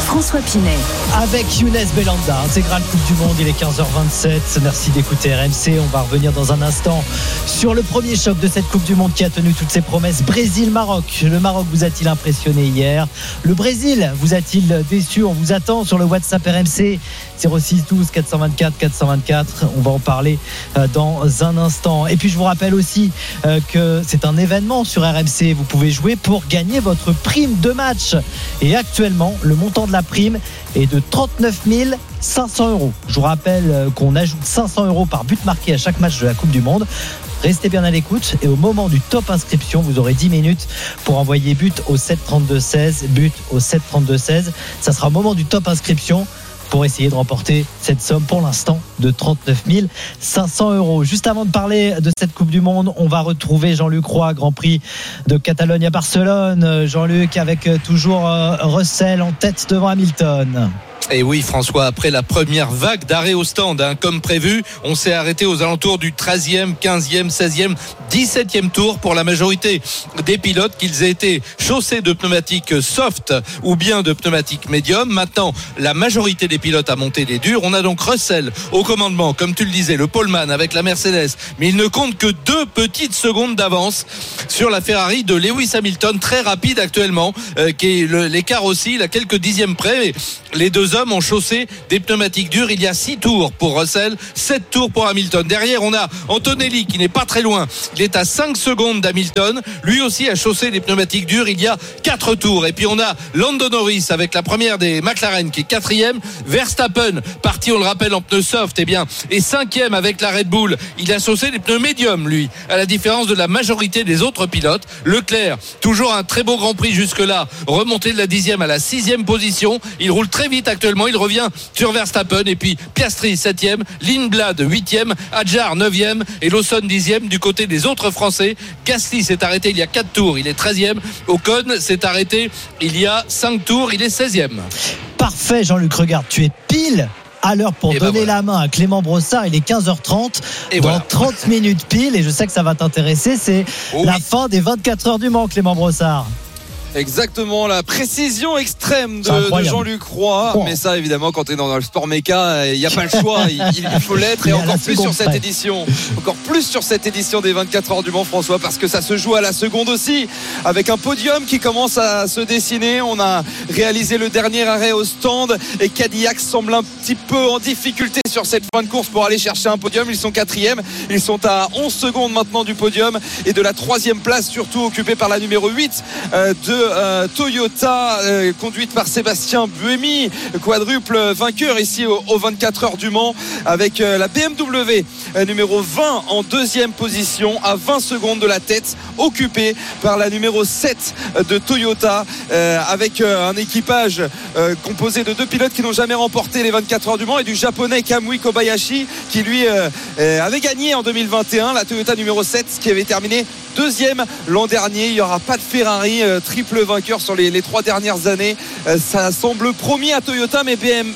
François Pinet. Avec Younes Belhanda, intégrale Coupe du Monde, il est quinze heures vingt-sept. Merci d'écouter R M C. On va revenir dans un instant sur le premier choc de cette Coupe du Monde qui a tenu toutes ses promesses. Brésil-Maroc. Le Maroc vous a-t-il impressionné hier ? Le Brésil vous a-t-il déçu ? On vous attend sur le WhatsApp R M C zéro six douze quatre cent vingt-quatre quatre cent vingt-quatre. On va en parler dans un instant. Et puis je vous rappelle aussi que c'est un événement sur R M C. Vous pouvez jouer pour gagner votre prime de match. Et actuellement, le montant de la prime est de trente-neuf mille cinq cents euros. Je vous rappelle qu'on ajoute cinq cents euros par but marqué à chaque match de la Coupe du Monde. Restez bien à l'écoute et au moment du top inscription, vous aurez dix minutes pour envoyer but au sept trente-deux seize, but au sept trente-deux seize. Ça sera au moment du top inscription pour essayer de remporter cette somme pour l'instant de trente-neuf mille cinq cents euros. Juste avant de parler de cette Coupe du Monde, on va retrouver Jean-Luc Roy, Grand Prix de Catalogne à Barcelone. Jean-Luc avec toujours Russell en tête devant Hamilton. Et oui, François, après la première vague d'arrêt au stand, hein, comme prévu, on s'est arrêté aux alentours du treizième, quinzième, seizième, dix-septième tour pour la majorité des pilotes, qu'ils aient été chaussés de pneumatiques soft ou bien de pneumatiques médium. Maintenant, la majorité des pilotes a monté les durs. On a donc Russell au commandement, comme tu le disais, le poleman avec la Mercedes, mais il ne compte que deux petites secondes d'avance sur la Ferrari de Lewis Hamilton, très rapide actuellement, euh, qui est le, l'écart aussi, il a quelques dixièmes près. Les deux hommes ont chaussé des pneumatiques durs. Il y a six tours pour Russell, sept tours pour Hamilton. Derrière, on a Antonelli qui n'est pas très loin. Il est à cinq secondes d'Hamilton. Lui aussi a chaussé des pneumatiques durs. Il y a quatre tours. Et puis on a Lando Norris avec la première des McLaren qui est quatrième. Verstappen, parti, on le rappelle, en pneus soft, eh bien, est cinquième avec la Red Bull. Il a chaussé des pneus médiums, lui, à la différence de la majorité des autres pilotes. Leclerc, toujours un très beau Grand Prix jusque-là, remonté de la dixième à la sixième position. Il roule très vite actuellement, il revient sur Verstappen. Et puis Piastri septième, Lindblad huitième, Hadjar neuvième et Lawson dixième du côté des autres Français. Gasly s'est arrêté il y a quatre tours, il est treizième. Ocon s'est arrêté il y a cinq tours, il est seizième. Parfait, Jean-Luc, regarde, tu es pile à l'heure pour et donner ben voilà. la main à Clément Brossard. Il est quinze heures trente et dans voilà. trente minutes pile, et je sais que ça va t'intéresser, c'est oh la oui. fin des vingt-quatre heures du Mans, Clément Brossard. Exactement, la précision extrême de, de Jean-Luc Roy. Oh. Mais ça, évidemment, quand tu es dans le sport méca, il n'y a pas le choix. il, il faut l'être. Et encore plus sur cette près. édition. Encore plus sur cette édition des vingt-quatre heures du Mans, François, parce que ça se joue à la seconde aussi. Avec un podium qui commence à se dessiner. On a réalisé le dernier arrêt au stand. Et Cadillac semble un petit peu en difficulté sur cette fin de course pour aller chercher un podium. Ils sont quatrième. Ils sont à onze secondes maintenant du podium et de la troisième place, surtout occupée par la numéro huit euh, de Euh, Toyota, euh, conduite par Sébastien Buemi, quadruple vainqueur ici aux, aux vingt-quatre heures du Mans, avec euh, la B M W euh, numéro vingt en deuxième position, à vingt secondes de la tête, occupée par la numéro sept de Toyota, euh, avec euh, un équipage euh, composé de deux pilotes qui n'ont jamais remporté les vingt-quatre heures du Mans, et du japonais Kamui Kobayashi qui lui euh, euh, avait gagné en deux mille vingt et un la Toyota numéro sept, qui avait terminé deuxième l'an dernier. Il n'y aura pas de Ferrari, euh, triple vainqueur sur les, les trois dernières années. Euh, ça semble promis à Toyota, mais B M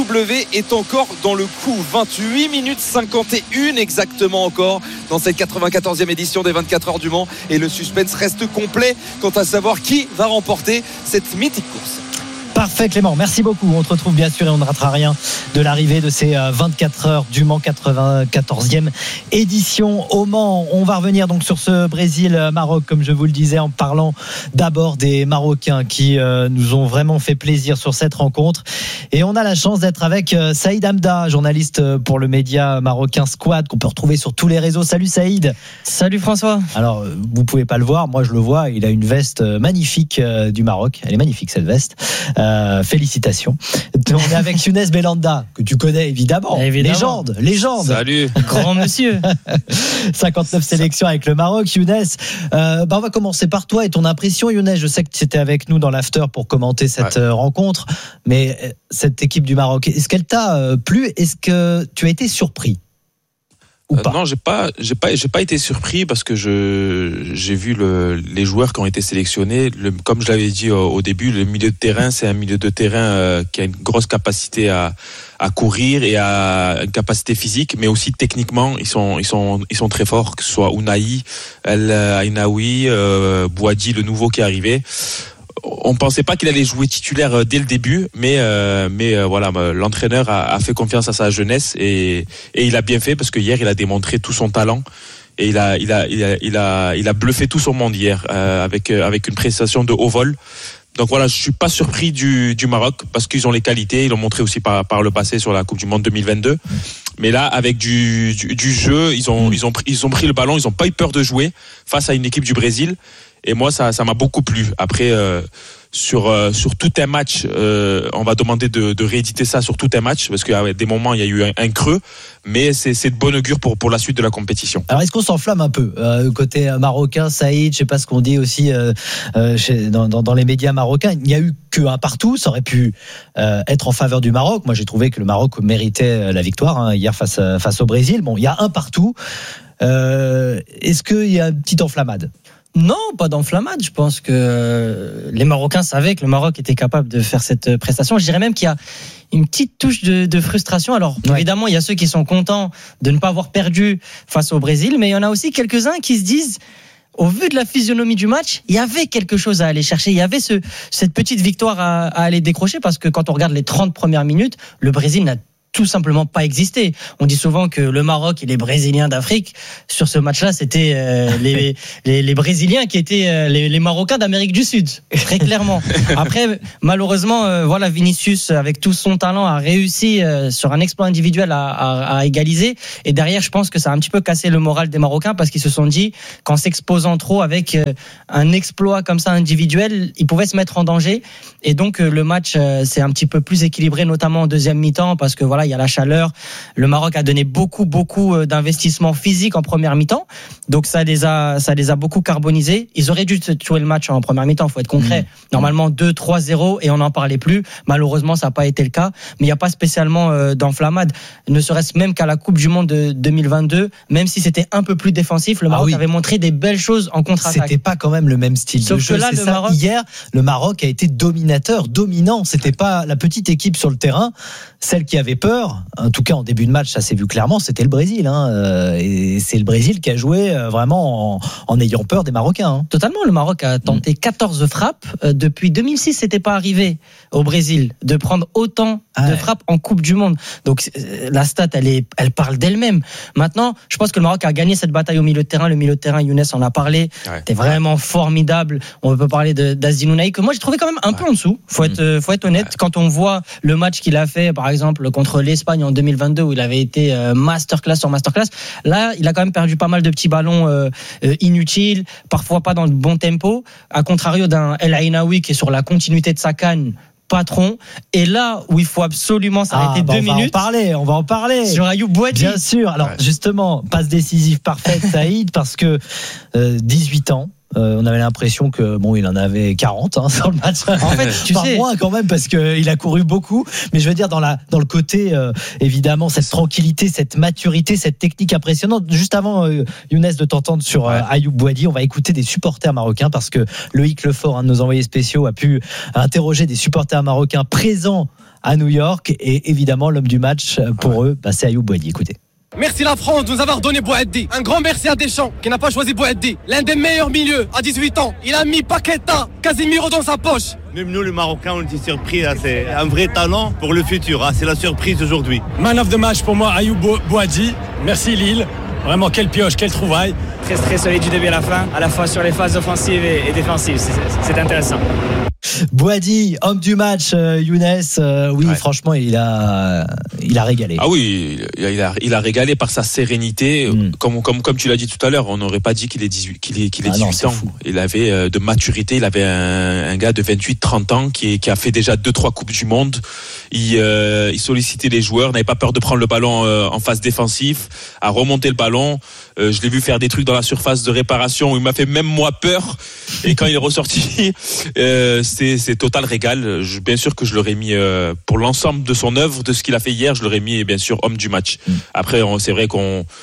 W est encore dans le coup. vingt-huit minutes cinquante et un exactement encore dans cette quatre-vingt-quatorzième édition des vingt-quatre heures du Mans, et le suspense reste complet quant à savoir qui va remporter cette mythique course. Parfait, Clément, merci beaucoup. On te retrouve bien sûr et on ne ratera rien de l'arrivée de ces vingt-quatre heures du Mans, quatre-vingt-quatorzième édition au Mans. On va revenir donc sur ce Brésil-Maroc, comme je vous le disais, en parlant d'abord des Marocains qui euh, nous ont vraiment fait plaisir sur cette rencontre. Et on a la chance d'être avec euh, Saïd Hamda, journaliste pour le média marocain Squad, qu'on peut retrouver sur tous les réseaux. Salut Saïd. Salut François. Alors, vous pouvez pas le voir, moi je le vois, il a une veste magnifique euh, du Maroc. Elle est magnifique cette veste. Euh, Euh, félicitations. On est avec Younes Belhanda, que tu connais évidemment. évidemment. Légende, légende. Salut. Grand monsieur. cinquante-neuf sélections avec le Maroc, Younes. Euh, bah on va commencer par toi et ton impression, Younes. Je sais que tu étais avec nous dans l'after pour commenter cette ouais. rencontre, mais cette équipe du Maroc, est-ce qu'elle t'a plu ? Est-ce que tu as été surpris ? Euh, non, j'ai pas, j'ai pas, j'ai pas été surpris parce que je, j'ai vu le, les joueurs qui ont été sélectionnés. Le, comme je l'avais dit au, au début, le milieu de terrain, c'est un milieu de terrain euh, qui a une grosse capacité à, à courir et à une capacité physique, mais aussi techniquement, ils sont, ils sont, ils sont très forts. Que ce soit Ounahi, El Ainaoui, euh, Bouadi, le nouveau qui est arrivé. on pensait pas qu'il allait jouer titulaire dès le début, mais euh, mais euh, voilà, l'entraîneur a, a fait confiance à sa jeunesse et et il a bien fait parce que hier il a démontré tout son talent et il a il a il a il a, il a bluffé tout son monde hier euh, avec avec une prestation de haut vol. Donc voilà, je suis pas surpris du du Maroc parce qu'ils ont les qualités, ils l'ont montré aussi par par le passé sur la Coupe du Monde deux mille vingt-deux. Mais là, avec du du, du jeu, ils ont ils ont pris, ils ont pris le ballon, ils ont pas eu peur de jouer face à une équipe du Brésil. Et moi, ça ça m'a beaucoup plu. Après, euh, sur euh, sur tout un match, euh, on va demander de, de rééditer ça sur tout un match parce qu'à des moments il y a eu un, un creux, mais c'est c'est de bon augure pour pour la suite de la compétition. Alors est-ce qu'on s'enflamme un peu euh, côté marocain, Saïd, je sais pas ce qu'on dit aussi euh, euh, chez, dans, dans dans les médias marocains. Il n'y a eu que un partout, ça aurait pu euh, être en faveur du Maroc. Moi, j'ai trouvé que le Maroc méritait la victoire hein, hier face face au Brésil. Bon, il y a un partout. Euh, est-ce qu'il y a une petite enflammade? Non, pas d'enflammade. Je pense que les Marocains savaient que le Maroc était capable de faire cette prestation. Je dirais même qu'il y a une petite touche de, de frustration. Alors, ouais. évidemment, il y a ceux qui sont contents de ne pas avoir perdu face au Brésil, mais il y en a aussi quelques-uns qui se disent, au vu de la physionomie du match, il y avait quelque chose à aller chercher. Il y avait ce, cette petite victoire à, à aller décrocher parce que quand on regarde les trente premières minutes, le Brésil n'a tout simplement pas existé. On dit souvent que le Maroc et les Brésiliens d'Afrique, sur ce match-là, c'était euh, les, les, les Brésiliens qui étaient euh, les, les Marocains d'Amérique du Sud, très clairement. Après, malheureusement, euh, voilà, Vinicius, avec tout son talent, a réussi euh, sur un exploit individuel à, à, à égaliser. Et derrière, je pense que ça a un petit peu cassé le moral des Marocains parce qu'ils se sont dit qu'en s'exposant trop avec euh, un exploit comme ça individuel, ils pouvaient se mettre en danger. Et donc, euh, le match euh, s'est un petit peu plus équilibré, notamment en deuxième mi-temps, parce que voilà, il y a la chaleur. Le Maroc a donné beaucoup, beaucoup d'investissements physiques en première mi-temps. Donc, ça les a, ça les a beaucoup carbonisés. Ils auraient dû jouer le match en première mi-temps. Il faut être concret. Mmh. Normalement, deux trois zéro et on n'en parlait plus. Malheureusement, ça n'a pas été le cas. Mais il n'y a pas spécialement euh, d'enflammade. Ne serait-ce même qu'à la Coupe du Monde de deux mille vingt-deux, même si c'était un peu plus défensif, le Maroc ah oui. avait montré des belles choses en contre-attaque. C'était pas quand même le même style Sauf de jeu. Que là, C'est le ça. Maroc... Hier, le Maroc a été dominateur, dominant. C'était pas la petite équipe sur le terrain, celle qui avait peur. En tout cas, en début de match, ça s'est vu clairement, c'était le Brésil. Hein, et c'est le Brésil qui a joué vraiment en, en ayant peur des Marocains. Hein. Totalement, le Maroc a tenté quatorze frappes. Depuis deux mille six, c'était pas arrivé au Brésil de prendre autant ah ouais. de frappes en Coupe du Monde. Donc la stat, elle, est, elle parle d'elle-même. Maintenant, je pense que le Maroc a gagné cette bataille au milieu de terrain. Le milieu de terrain, Younes en a parlé. Ouais. C'était vraiment formidable. On peut parler de, d'Azdin Ounahi, que moi j'ai trouvé quand même un ouais. peu en dessous. Faut être, mmh. faut être honnête. Ouais. Quand on voit le match qu'il a fait, par exemple, contre l'Espagne en deux mille vingt-deux, où il avait été masterclass sur masterclass, là, il a quand même perdu pas mal de petits ballons euh, inutiles, parfois pas dans le bon tempo, à contrario d'un El Ainaoui qui est sur la continuité de sa canne, patron. Et là où il faut absolument s'arrêter ah, bah deux minutes. On va en parler, on va en parler. Sur Ayoub Boadi. Bien sûr. Alors, ouais. justement, passe décisive parfaite, Saïd, parce que euh, dix-huit ans. Euh, on avait l'impression que bon, il en avait quarante hein, sur le match. En fait, tu Par sais, moins quand même parce que il a couru beaucoup. Mais je veux dire dans la dans le côté euh, évidemment cette tranquillité, cette maturité, cette technique impressionnante. Juste avant euh, Younes de t'entendre sur euh, Ayoub Boadi, on va écouter des supporters marocains parce que Loïc Lefort, un de nos envoyés spéciaux, a pu interroger des supporters marocains présents à New York et évidemment l'homme du match pour ouais. eux, bah, c'est Ayoub Boadi. Écoutez. Merci la France de nous avoir donné Boadi. Un grand merci à Deschamps qui n'a pas choisi Boadi. L'un des meilleurs milieux à dix-huit ans. Il a mis Paqueta, Casemiro dans sa poche. Même nous les Marocains on était surpris. Hein. C'est un vrai talent pour le futur. Hein. C'est la surprise aujourd'hui. Man of the match pour moi, Ayoub Boadi. Merci Lille. Vraiment quelle pioche, quelle trouvaille. Très très solide du début à la fin, à la fois sur les phases offensives et, et défensives. C'est, c'est intéressant. Boadi, homme du match, euh, Younes, euh, oui, ouais. franchement, il a, il a régalé. Ah oui, il a, il a, il a régalé par sa sérénité. Mm. Comme, comme, comme tu l'as dit tout à l'heure, on n'aurait pas dit qu'il est dix-huit, qu'il est, qu'il est ah dix-huit non, ans. Fou. Il avait euh, de maturité. Il avait un, un gars de vingt-huit, trente ans qui, qui a fait déjà deux, trois coupes du monde. Il, euh, il sollicitait les joueurs, n'avait pas peur de prendre le ballon euh, en phase défensive, à remonter le ballon. Euh, je l'ai vu faire des trucs dans la surface de réparation où il m'a fait même moi peur. Et quand il est ressorti, euh, c'est, c'est total régal. Je, bien sûr que je l'aurais mis euh, pour l'ensemble de son œuvre, de ce qu'il a fait hier, je l'aurais mis bien sûr homme du match. Après, on, c'est vrai qu'on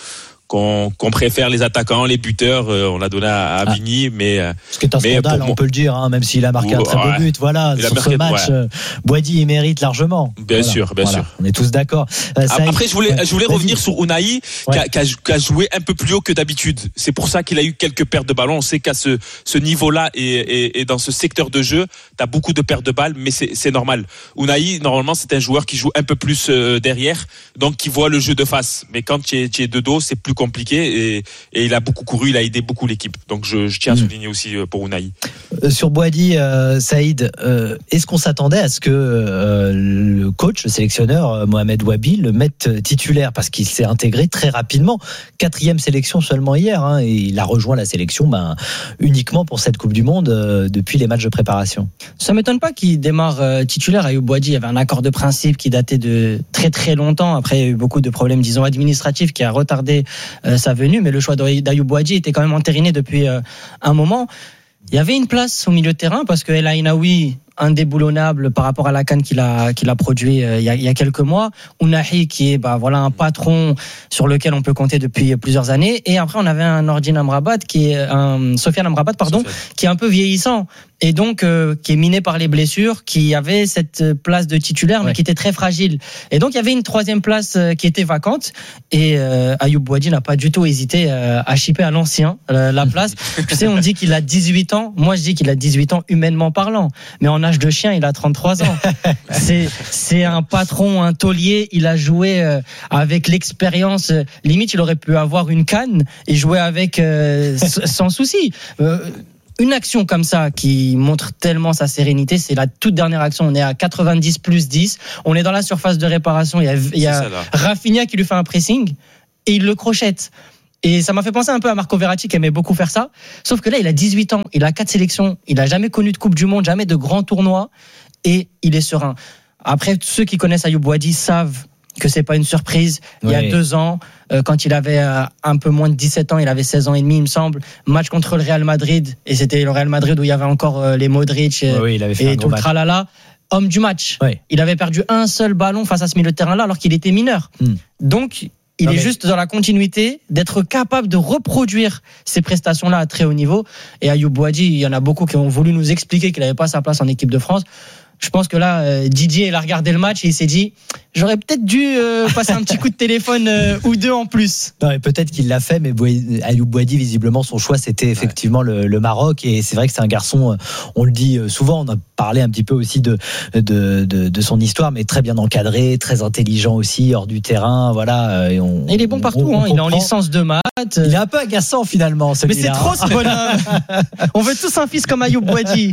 qu'on, qu'on préfère les attaquants, les buteurs. Euh, on l'a donné à, à Vigny, ah. mais ce qui est un scandale, on peut le dire, hein, même s'il a marqué Ouh, un très beau ouais. but. Voilà, il sur marqué, ce match, ouais. Boady il mérite largement. Bien voilà. sûr, bien voilà. sûr. On est tous d'accord. Euh, Après, je voulais, je voulais revenir sur Unai, ouais. qui, a, qui, a, qui a joué un peu plus haut que d'habitude. C'est pour ça qu'il a eu quelques pertes de ballon. On sait qu'à ce, ce niveau-là et, et, et dans ce secteur de jeu, t'as beaucoup de pertes de balles, mais c'est, c'est normal. Unai, normalement, c'est un joueur qui joue un peu plus euh, derrière, donc qui voit le jeu de face. Mais quand tu es, tu es de dos, c'est plus compliqué et, et il a beaucoup couru, il a aidé beaucoup l'équipe. Donc je, je tiens à souligner aussi pour Unai. Euh, sur Boady, euh, Saïd, euh, est-ce qu'on s'attendait à ce que euh, le coach, le sélectionneur euh, Mohamed Wabi le mette titulaire parce qu'il s'est intégré très rapidement, quatrième sélection seulement hier, hein, et il a rejoint la sélection ben, uniquement pour cette Coupe du Monde euh, depuis les matchs de préparation. Ça m'étonne pas qu'il démarre euh, titulaire. Ayoub Boady, il y avait un accord de principe qui datait de très très longtemps. Après, il y a eu beaucoup de problèmes, disons, administratifs qui a retardé euh, sa venue, mais le choix d'Ayoub Boady était quand même entériné depuis euh, un moment. Il y avait une place au milieu de terrain parce que El Ainaoui, indéboulonnable par rapport à la CAN qu'il a qu'il a produit euh, il, y a, il y a quelques mois, Ounahi qui est bah voilà un patron sur lequel on peut compter depuis plusieurs années, et après on avait un Nordin Amrabat qui est un Sofiane Amrabat pardon Sofiane. qui est un peu vieillissant et donc euh, qui est miné par les blessures, qui avait cette place de titulaire mais ouais. qui était très fragile, et donc il y avait une troisième place euh, qui était vacante, et euh, Ayoub Boady n'a pas du tout hésité euh, à chipper à l'ancien euh, la place. Tu sais, on dit qu'il a dix-huit ans, moi je dis qu'il a dix-huit ans humainement parlant, mais en âge de chien, il a trente-trois ans. C'est, c'est un patron, un taulier. Il a joué euh, avec l'expérience. Limite, il aurait pu avoir une canne et jouer avec euh, sans souci. Euh, Une action comme ça qui montre tellement sa sérénité, c'est la toute dernière action. On est à quatre-vingt-dix plus dix. On est dans la surface de réparation. Il y a, il y a Rafinha qui lui fait un pressing et il le crochette. Et ça m'a fait penser un peu à Marco Verratti qui aimait beaucoup faire ça. Sauf que là, il a dix-huit ans, il a quatre sélections, il n'a jamais connu de Coupe du Monde, jamais de grands tournois, et il est serein. Après, ceux qui connaissent Ayoub Boady savent que c'est pas une surprise. Il oui. y a deux ans, euh, quand il avait euh, un peu moins de dix-sept ans, il avait seize ans et demi, il me semble, match contre le Real Madrid, et c'était le Real Madrid où il y avait encore euh, les Modric et, oui, oui, et tout le tralala. Homme du match. Oui. Il avait perdu un seul ballon face à ce milieu de terrain-là alors qu'il était mineur. Hmm. Donc, il non, est mais... juste dans la continuité d'être capable de reproduire ces prestations-là à très haut niveau. Et Ayoub Boady, il y en a beaucoup qui ont voulu nous expliquer qu'il n'avait pas sa place en équipe de France. Je pense que là, euh, Didier, il a regardé le match et il s'est dit, j'aurais peut-être dû euh, passer un petit coup de téléphone euh, ou deux en plus. Non, et peut-être qu'il l'a fait, mais Ayoub Boady, visiblement, son choix, c'était effectivement ouais. le, le Maroc. Et c'est vrai que c'est un garçon, on le dit souvent, on a parlé un petit peu aussi de, de, de, de son histoire, mais très bien encadré, très intelligent aussi, hors du terrain. Voilà. Et on, il est bon partout, on, on hein, il est en licence de maths. Il est un peu agaçant finalement. Mais c'est trop ce bonhomme. On veut tous un fils comme Ayoub Boady.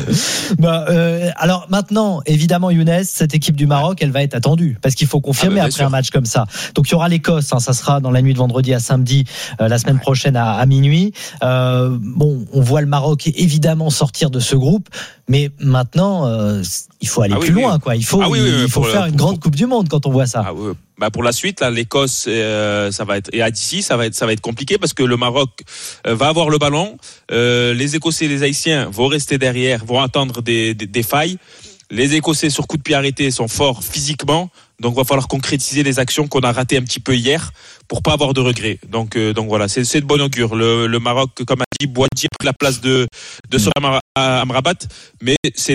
bah, euh, alors maintenant, évidemment, Younes, cette équipe du Maroc, elle va être attendue parce qu'il faut confirmer ah bah, après sûr. un match comme ça. Donc il y aura l'Écosse, hein, ça sera dans la nuit de vendredi à samedi, euh, la semaine ouais. prochaine à, à minuit. Euh, bon, on voit le Maroc évidemment sortir de ce groupe, mais maintenant, euh, il faut aller ah, plus oui, loin, oui. quoi. Il faut, ah, oui, oui, il, il faut faire le, une pour, grande Coupe du Monde quand on voit ça. Ah, oui. Bah pour la suite, là, l'Écosse, euh, ça va être et d'ici, ça va être, ça va être compliqué parce que le Maroc euh, va avoir le ballon. Euh, les Écossais et les Haïtiens vont rester derrière, vont attendre des, des, des failles. Les Écossais sur coup de pied arrêté sont forts physiquement, donc va falloir concrétiser les actions qu'on a ratées un petit peu hier pour pas avoir de regrets. Donc, euh, donc voilà, c'est, c'est de bon augure. Le, le Maroc, comme a dit Boady, a pris la place de de Sofiane Amrabat, mais c'est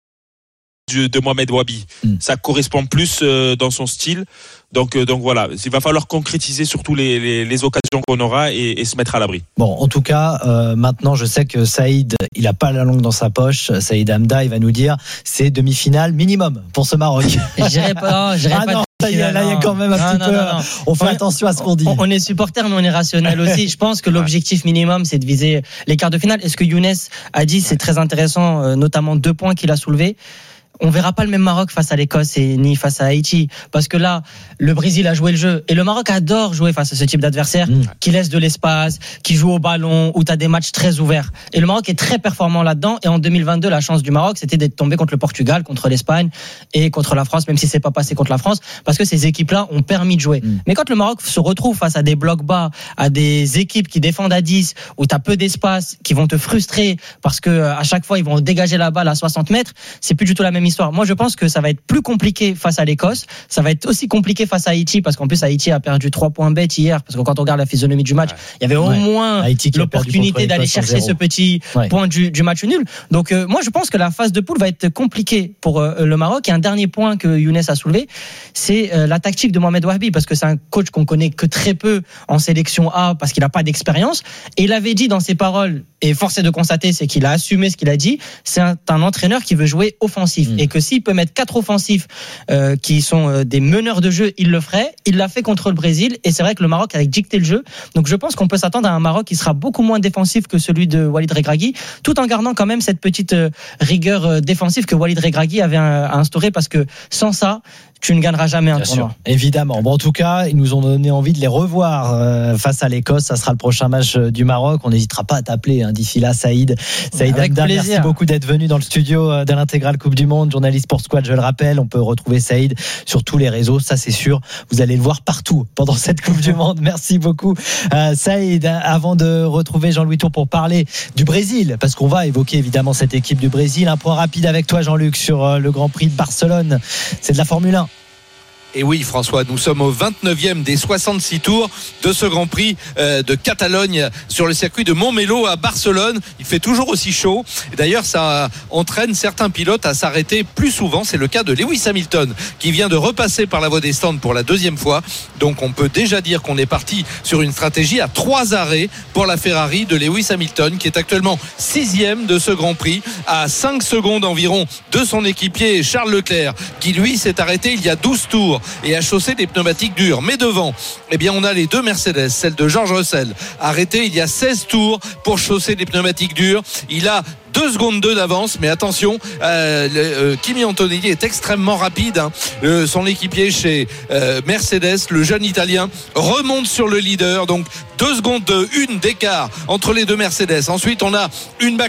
de, de Mohamed Wabi. Mm. Ça correspond plus euh, dans son style. Donc, euh, donc voilà, il va falloir concrétiser surtout les, les, les occasions qu'on aura et, et se mettre à l'abri. Bon, en tout cas, euh, maintenant, je sais que Saïd, il a pas la langue dans sa poche. Saïd Hamda, il va nous dire, c'est demi-finale minimum pour ce Maroc. J'irai pas, j'irai ah pas. Non, là, il y a, là, il y a quand même un non, petit non, peu. Non, non. On fait on, attention à ce qu'on dit. On, on est supporter, mais on est rationnel aussi. Je pense que l'objectif minimum, c'est de viser les quarts de finale. Et ce que Younes a dit, c'est très intéressant, notamment deux points qu'il a soulevés. On verra pas le même Maroc face à l'Écosse et ni face à Haïti, parce que là, le Brésil a joué le jeu et le Maroc adore jouer face à ce type d'adversaire mmh. qui laisse de l'espace, qui joue au ballon, où tu as des matchs très ouverts. Et le Maroc est très performant là-dedans. Et en deux mille vingt-deux, la chance du Maroc, c'était d'être tombé contre le Portugal, contre l'Espagne et contre la France, même si c'est pas passé contre la France, parce que ces équipes-là ont permis de jouer. Mmh. Mais quand le Maroc se retrouve face à des blocs bas, à des équipes qui défendent à dix, où tu as peu d'espace, qui vont te frustrer parce que à chaque fois ils vont dégager la balle à soixante mètres, c'est plus du tout la même histoire. Moi, je pense que ça va être plus compliqué face à l'Écosse. Ça va être aussi compliqué face à Haïti, parce qu'en plus, Haïti a perdu trois points bêtes hier. Parce que quand on regarde la physionomie du match, ouais. il y avait au ouais. moins Haïti l'opportunité d'aller chercher ce petit ouais. point du, du match nul. Donc, euh, moi, je pense que la phase de poule va être compliquée pour euh, le Maroc. Et un dernier point que Younes a soulevé, c'est euh, la tactique de Mohamed Wahabi, parce que c'est un coach qu'on connaît que très peu en sélection A, parce qu'il n'a pas d'expérience. Et il avait dit dans ses paroles, et force est de constater, c'est qu'il a assumé ce qu'il a dit, c'est un, un entraîneur qui veut jouer offensif. Mmh. Et que s'il peut mettre quatre offensifs euh, qui sont euh, des meneurs de jeu, il le ferait. Il l'a fait contre le Brésil, et c'est vrai que le Maroc a dicté le jeu. Donc je pense qu'on peut s'attendre à un Maroc qui sera beaucoup moins défensif que celui de Walid Regragui, tout en gardant quand même cette petite euh, rigueur euh, défensive que Walid Regragui avait euh, instaurée, parce que sans ça, tu ne gagneras jamais un Bien tournoi. Sûr, évidemment. Bon, en tout cas, ils nous ont donné envie de les revoir euh, face à l'Écosse. Ça sera le prochain match euh, du Maroc. On n'hésitera pas à t'appeler hein, d'ici là, Saïd. Saïd Hamda, merci beaucoup d'être venu dans le studio euh, de l'Intégrale Coupe du Monde, journaliste pour Squad, je le rappelle. On peut retrouver Saïd sur tous les réseaux, ça c'est sûr. Vous allez le voir partout pendant cette Coupe du Monde. Merci beaucoup, euh, Saïd. Avant de retrouver Jean-Louis Tour pour parler du Brésil, parce qu'on va évoquer évidemment cette équipe du Brésil. Un point rapide avec toi, Jean-Luc, sur euh, le Grand Prix de Barcelone. C'est de la Formule un. Et oui, François, nous sommes au vingt-neuvième des soixante-six tours de ce Grand Prix de Catalogne sur le circuit de Montmelo à Barcelone. Il fait toujours aussi chaud. Et d'ailleurs, ça entraîne certains pilotes à s'arrêter plus souvent. C'est le cas de Lewis Hamilton, qui vient de repasser par la voie des stands pour la deuxième fois. Donc, on peut déjà dire qu'on est parti sur une stratégie à trois arrêts pour la Ferrari de Lewis Hamilton, qui est actuellement sixième de ce Grand Prix, à cinq secondes environ de son équipier Charles Leclerc, qui lui s'est arrêté il y a douze tours et a chaussé des pneumatiques dures. Mais devant, eh bien, on a les deux Mercedes, celle de George Russell, arrêtée il y a seize tours pour chausser des pneumatiques dures. Il a deux secondes deux d'avance, mais attention, euh, le, euh, Kimi Antonelli est extrêmement rapide, hein. Le, son équipier chez euh, Mercedes, le jeune Italien, remonte sur le leader, donc deux secondes de une d'écart entre les deux Mercedes. Ensuite, on a une back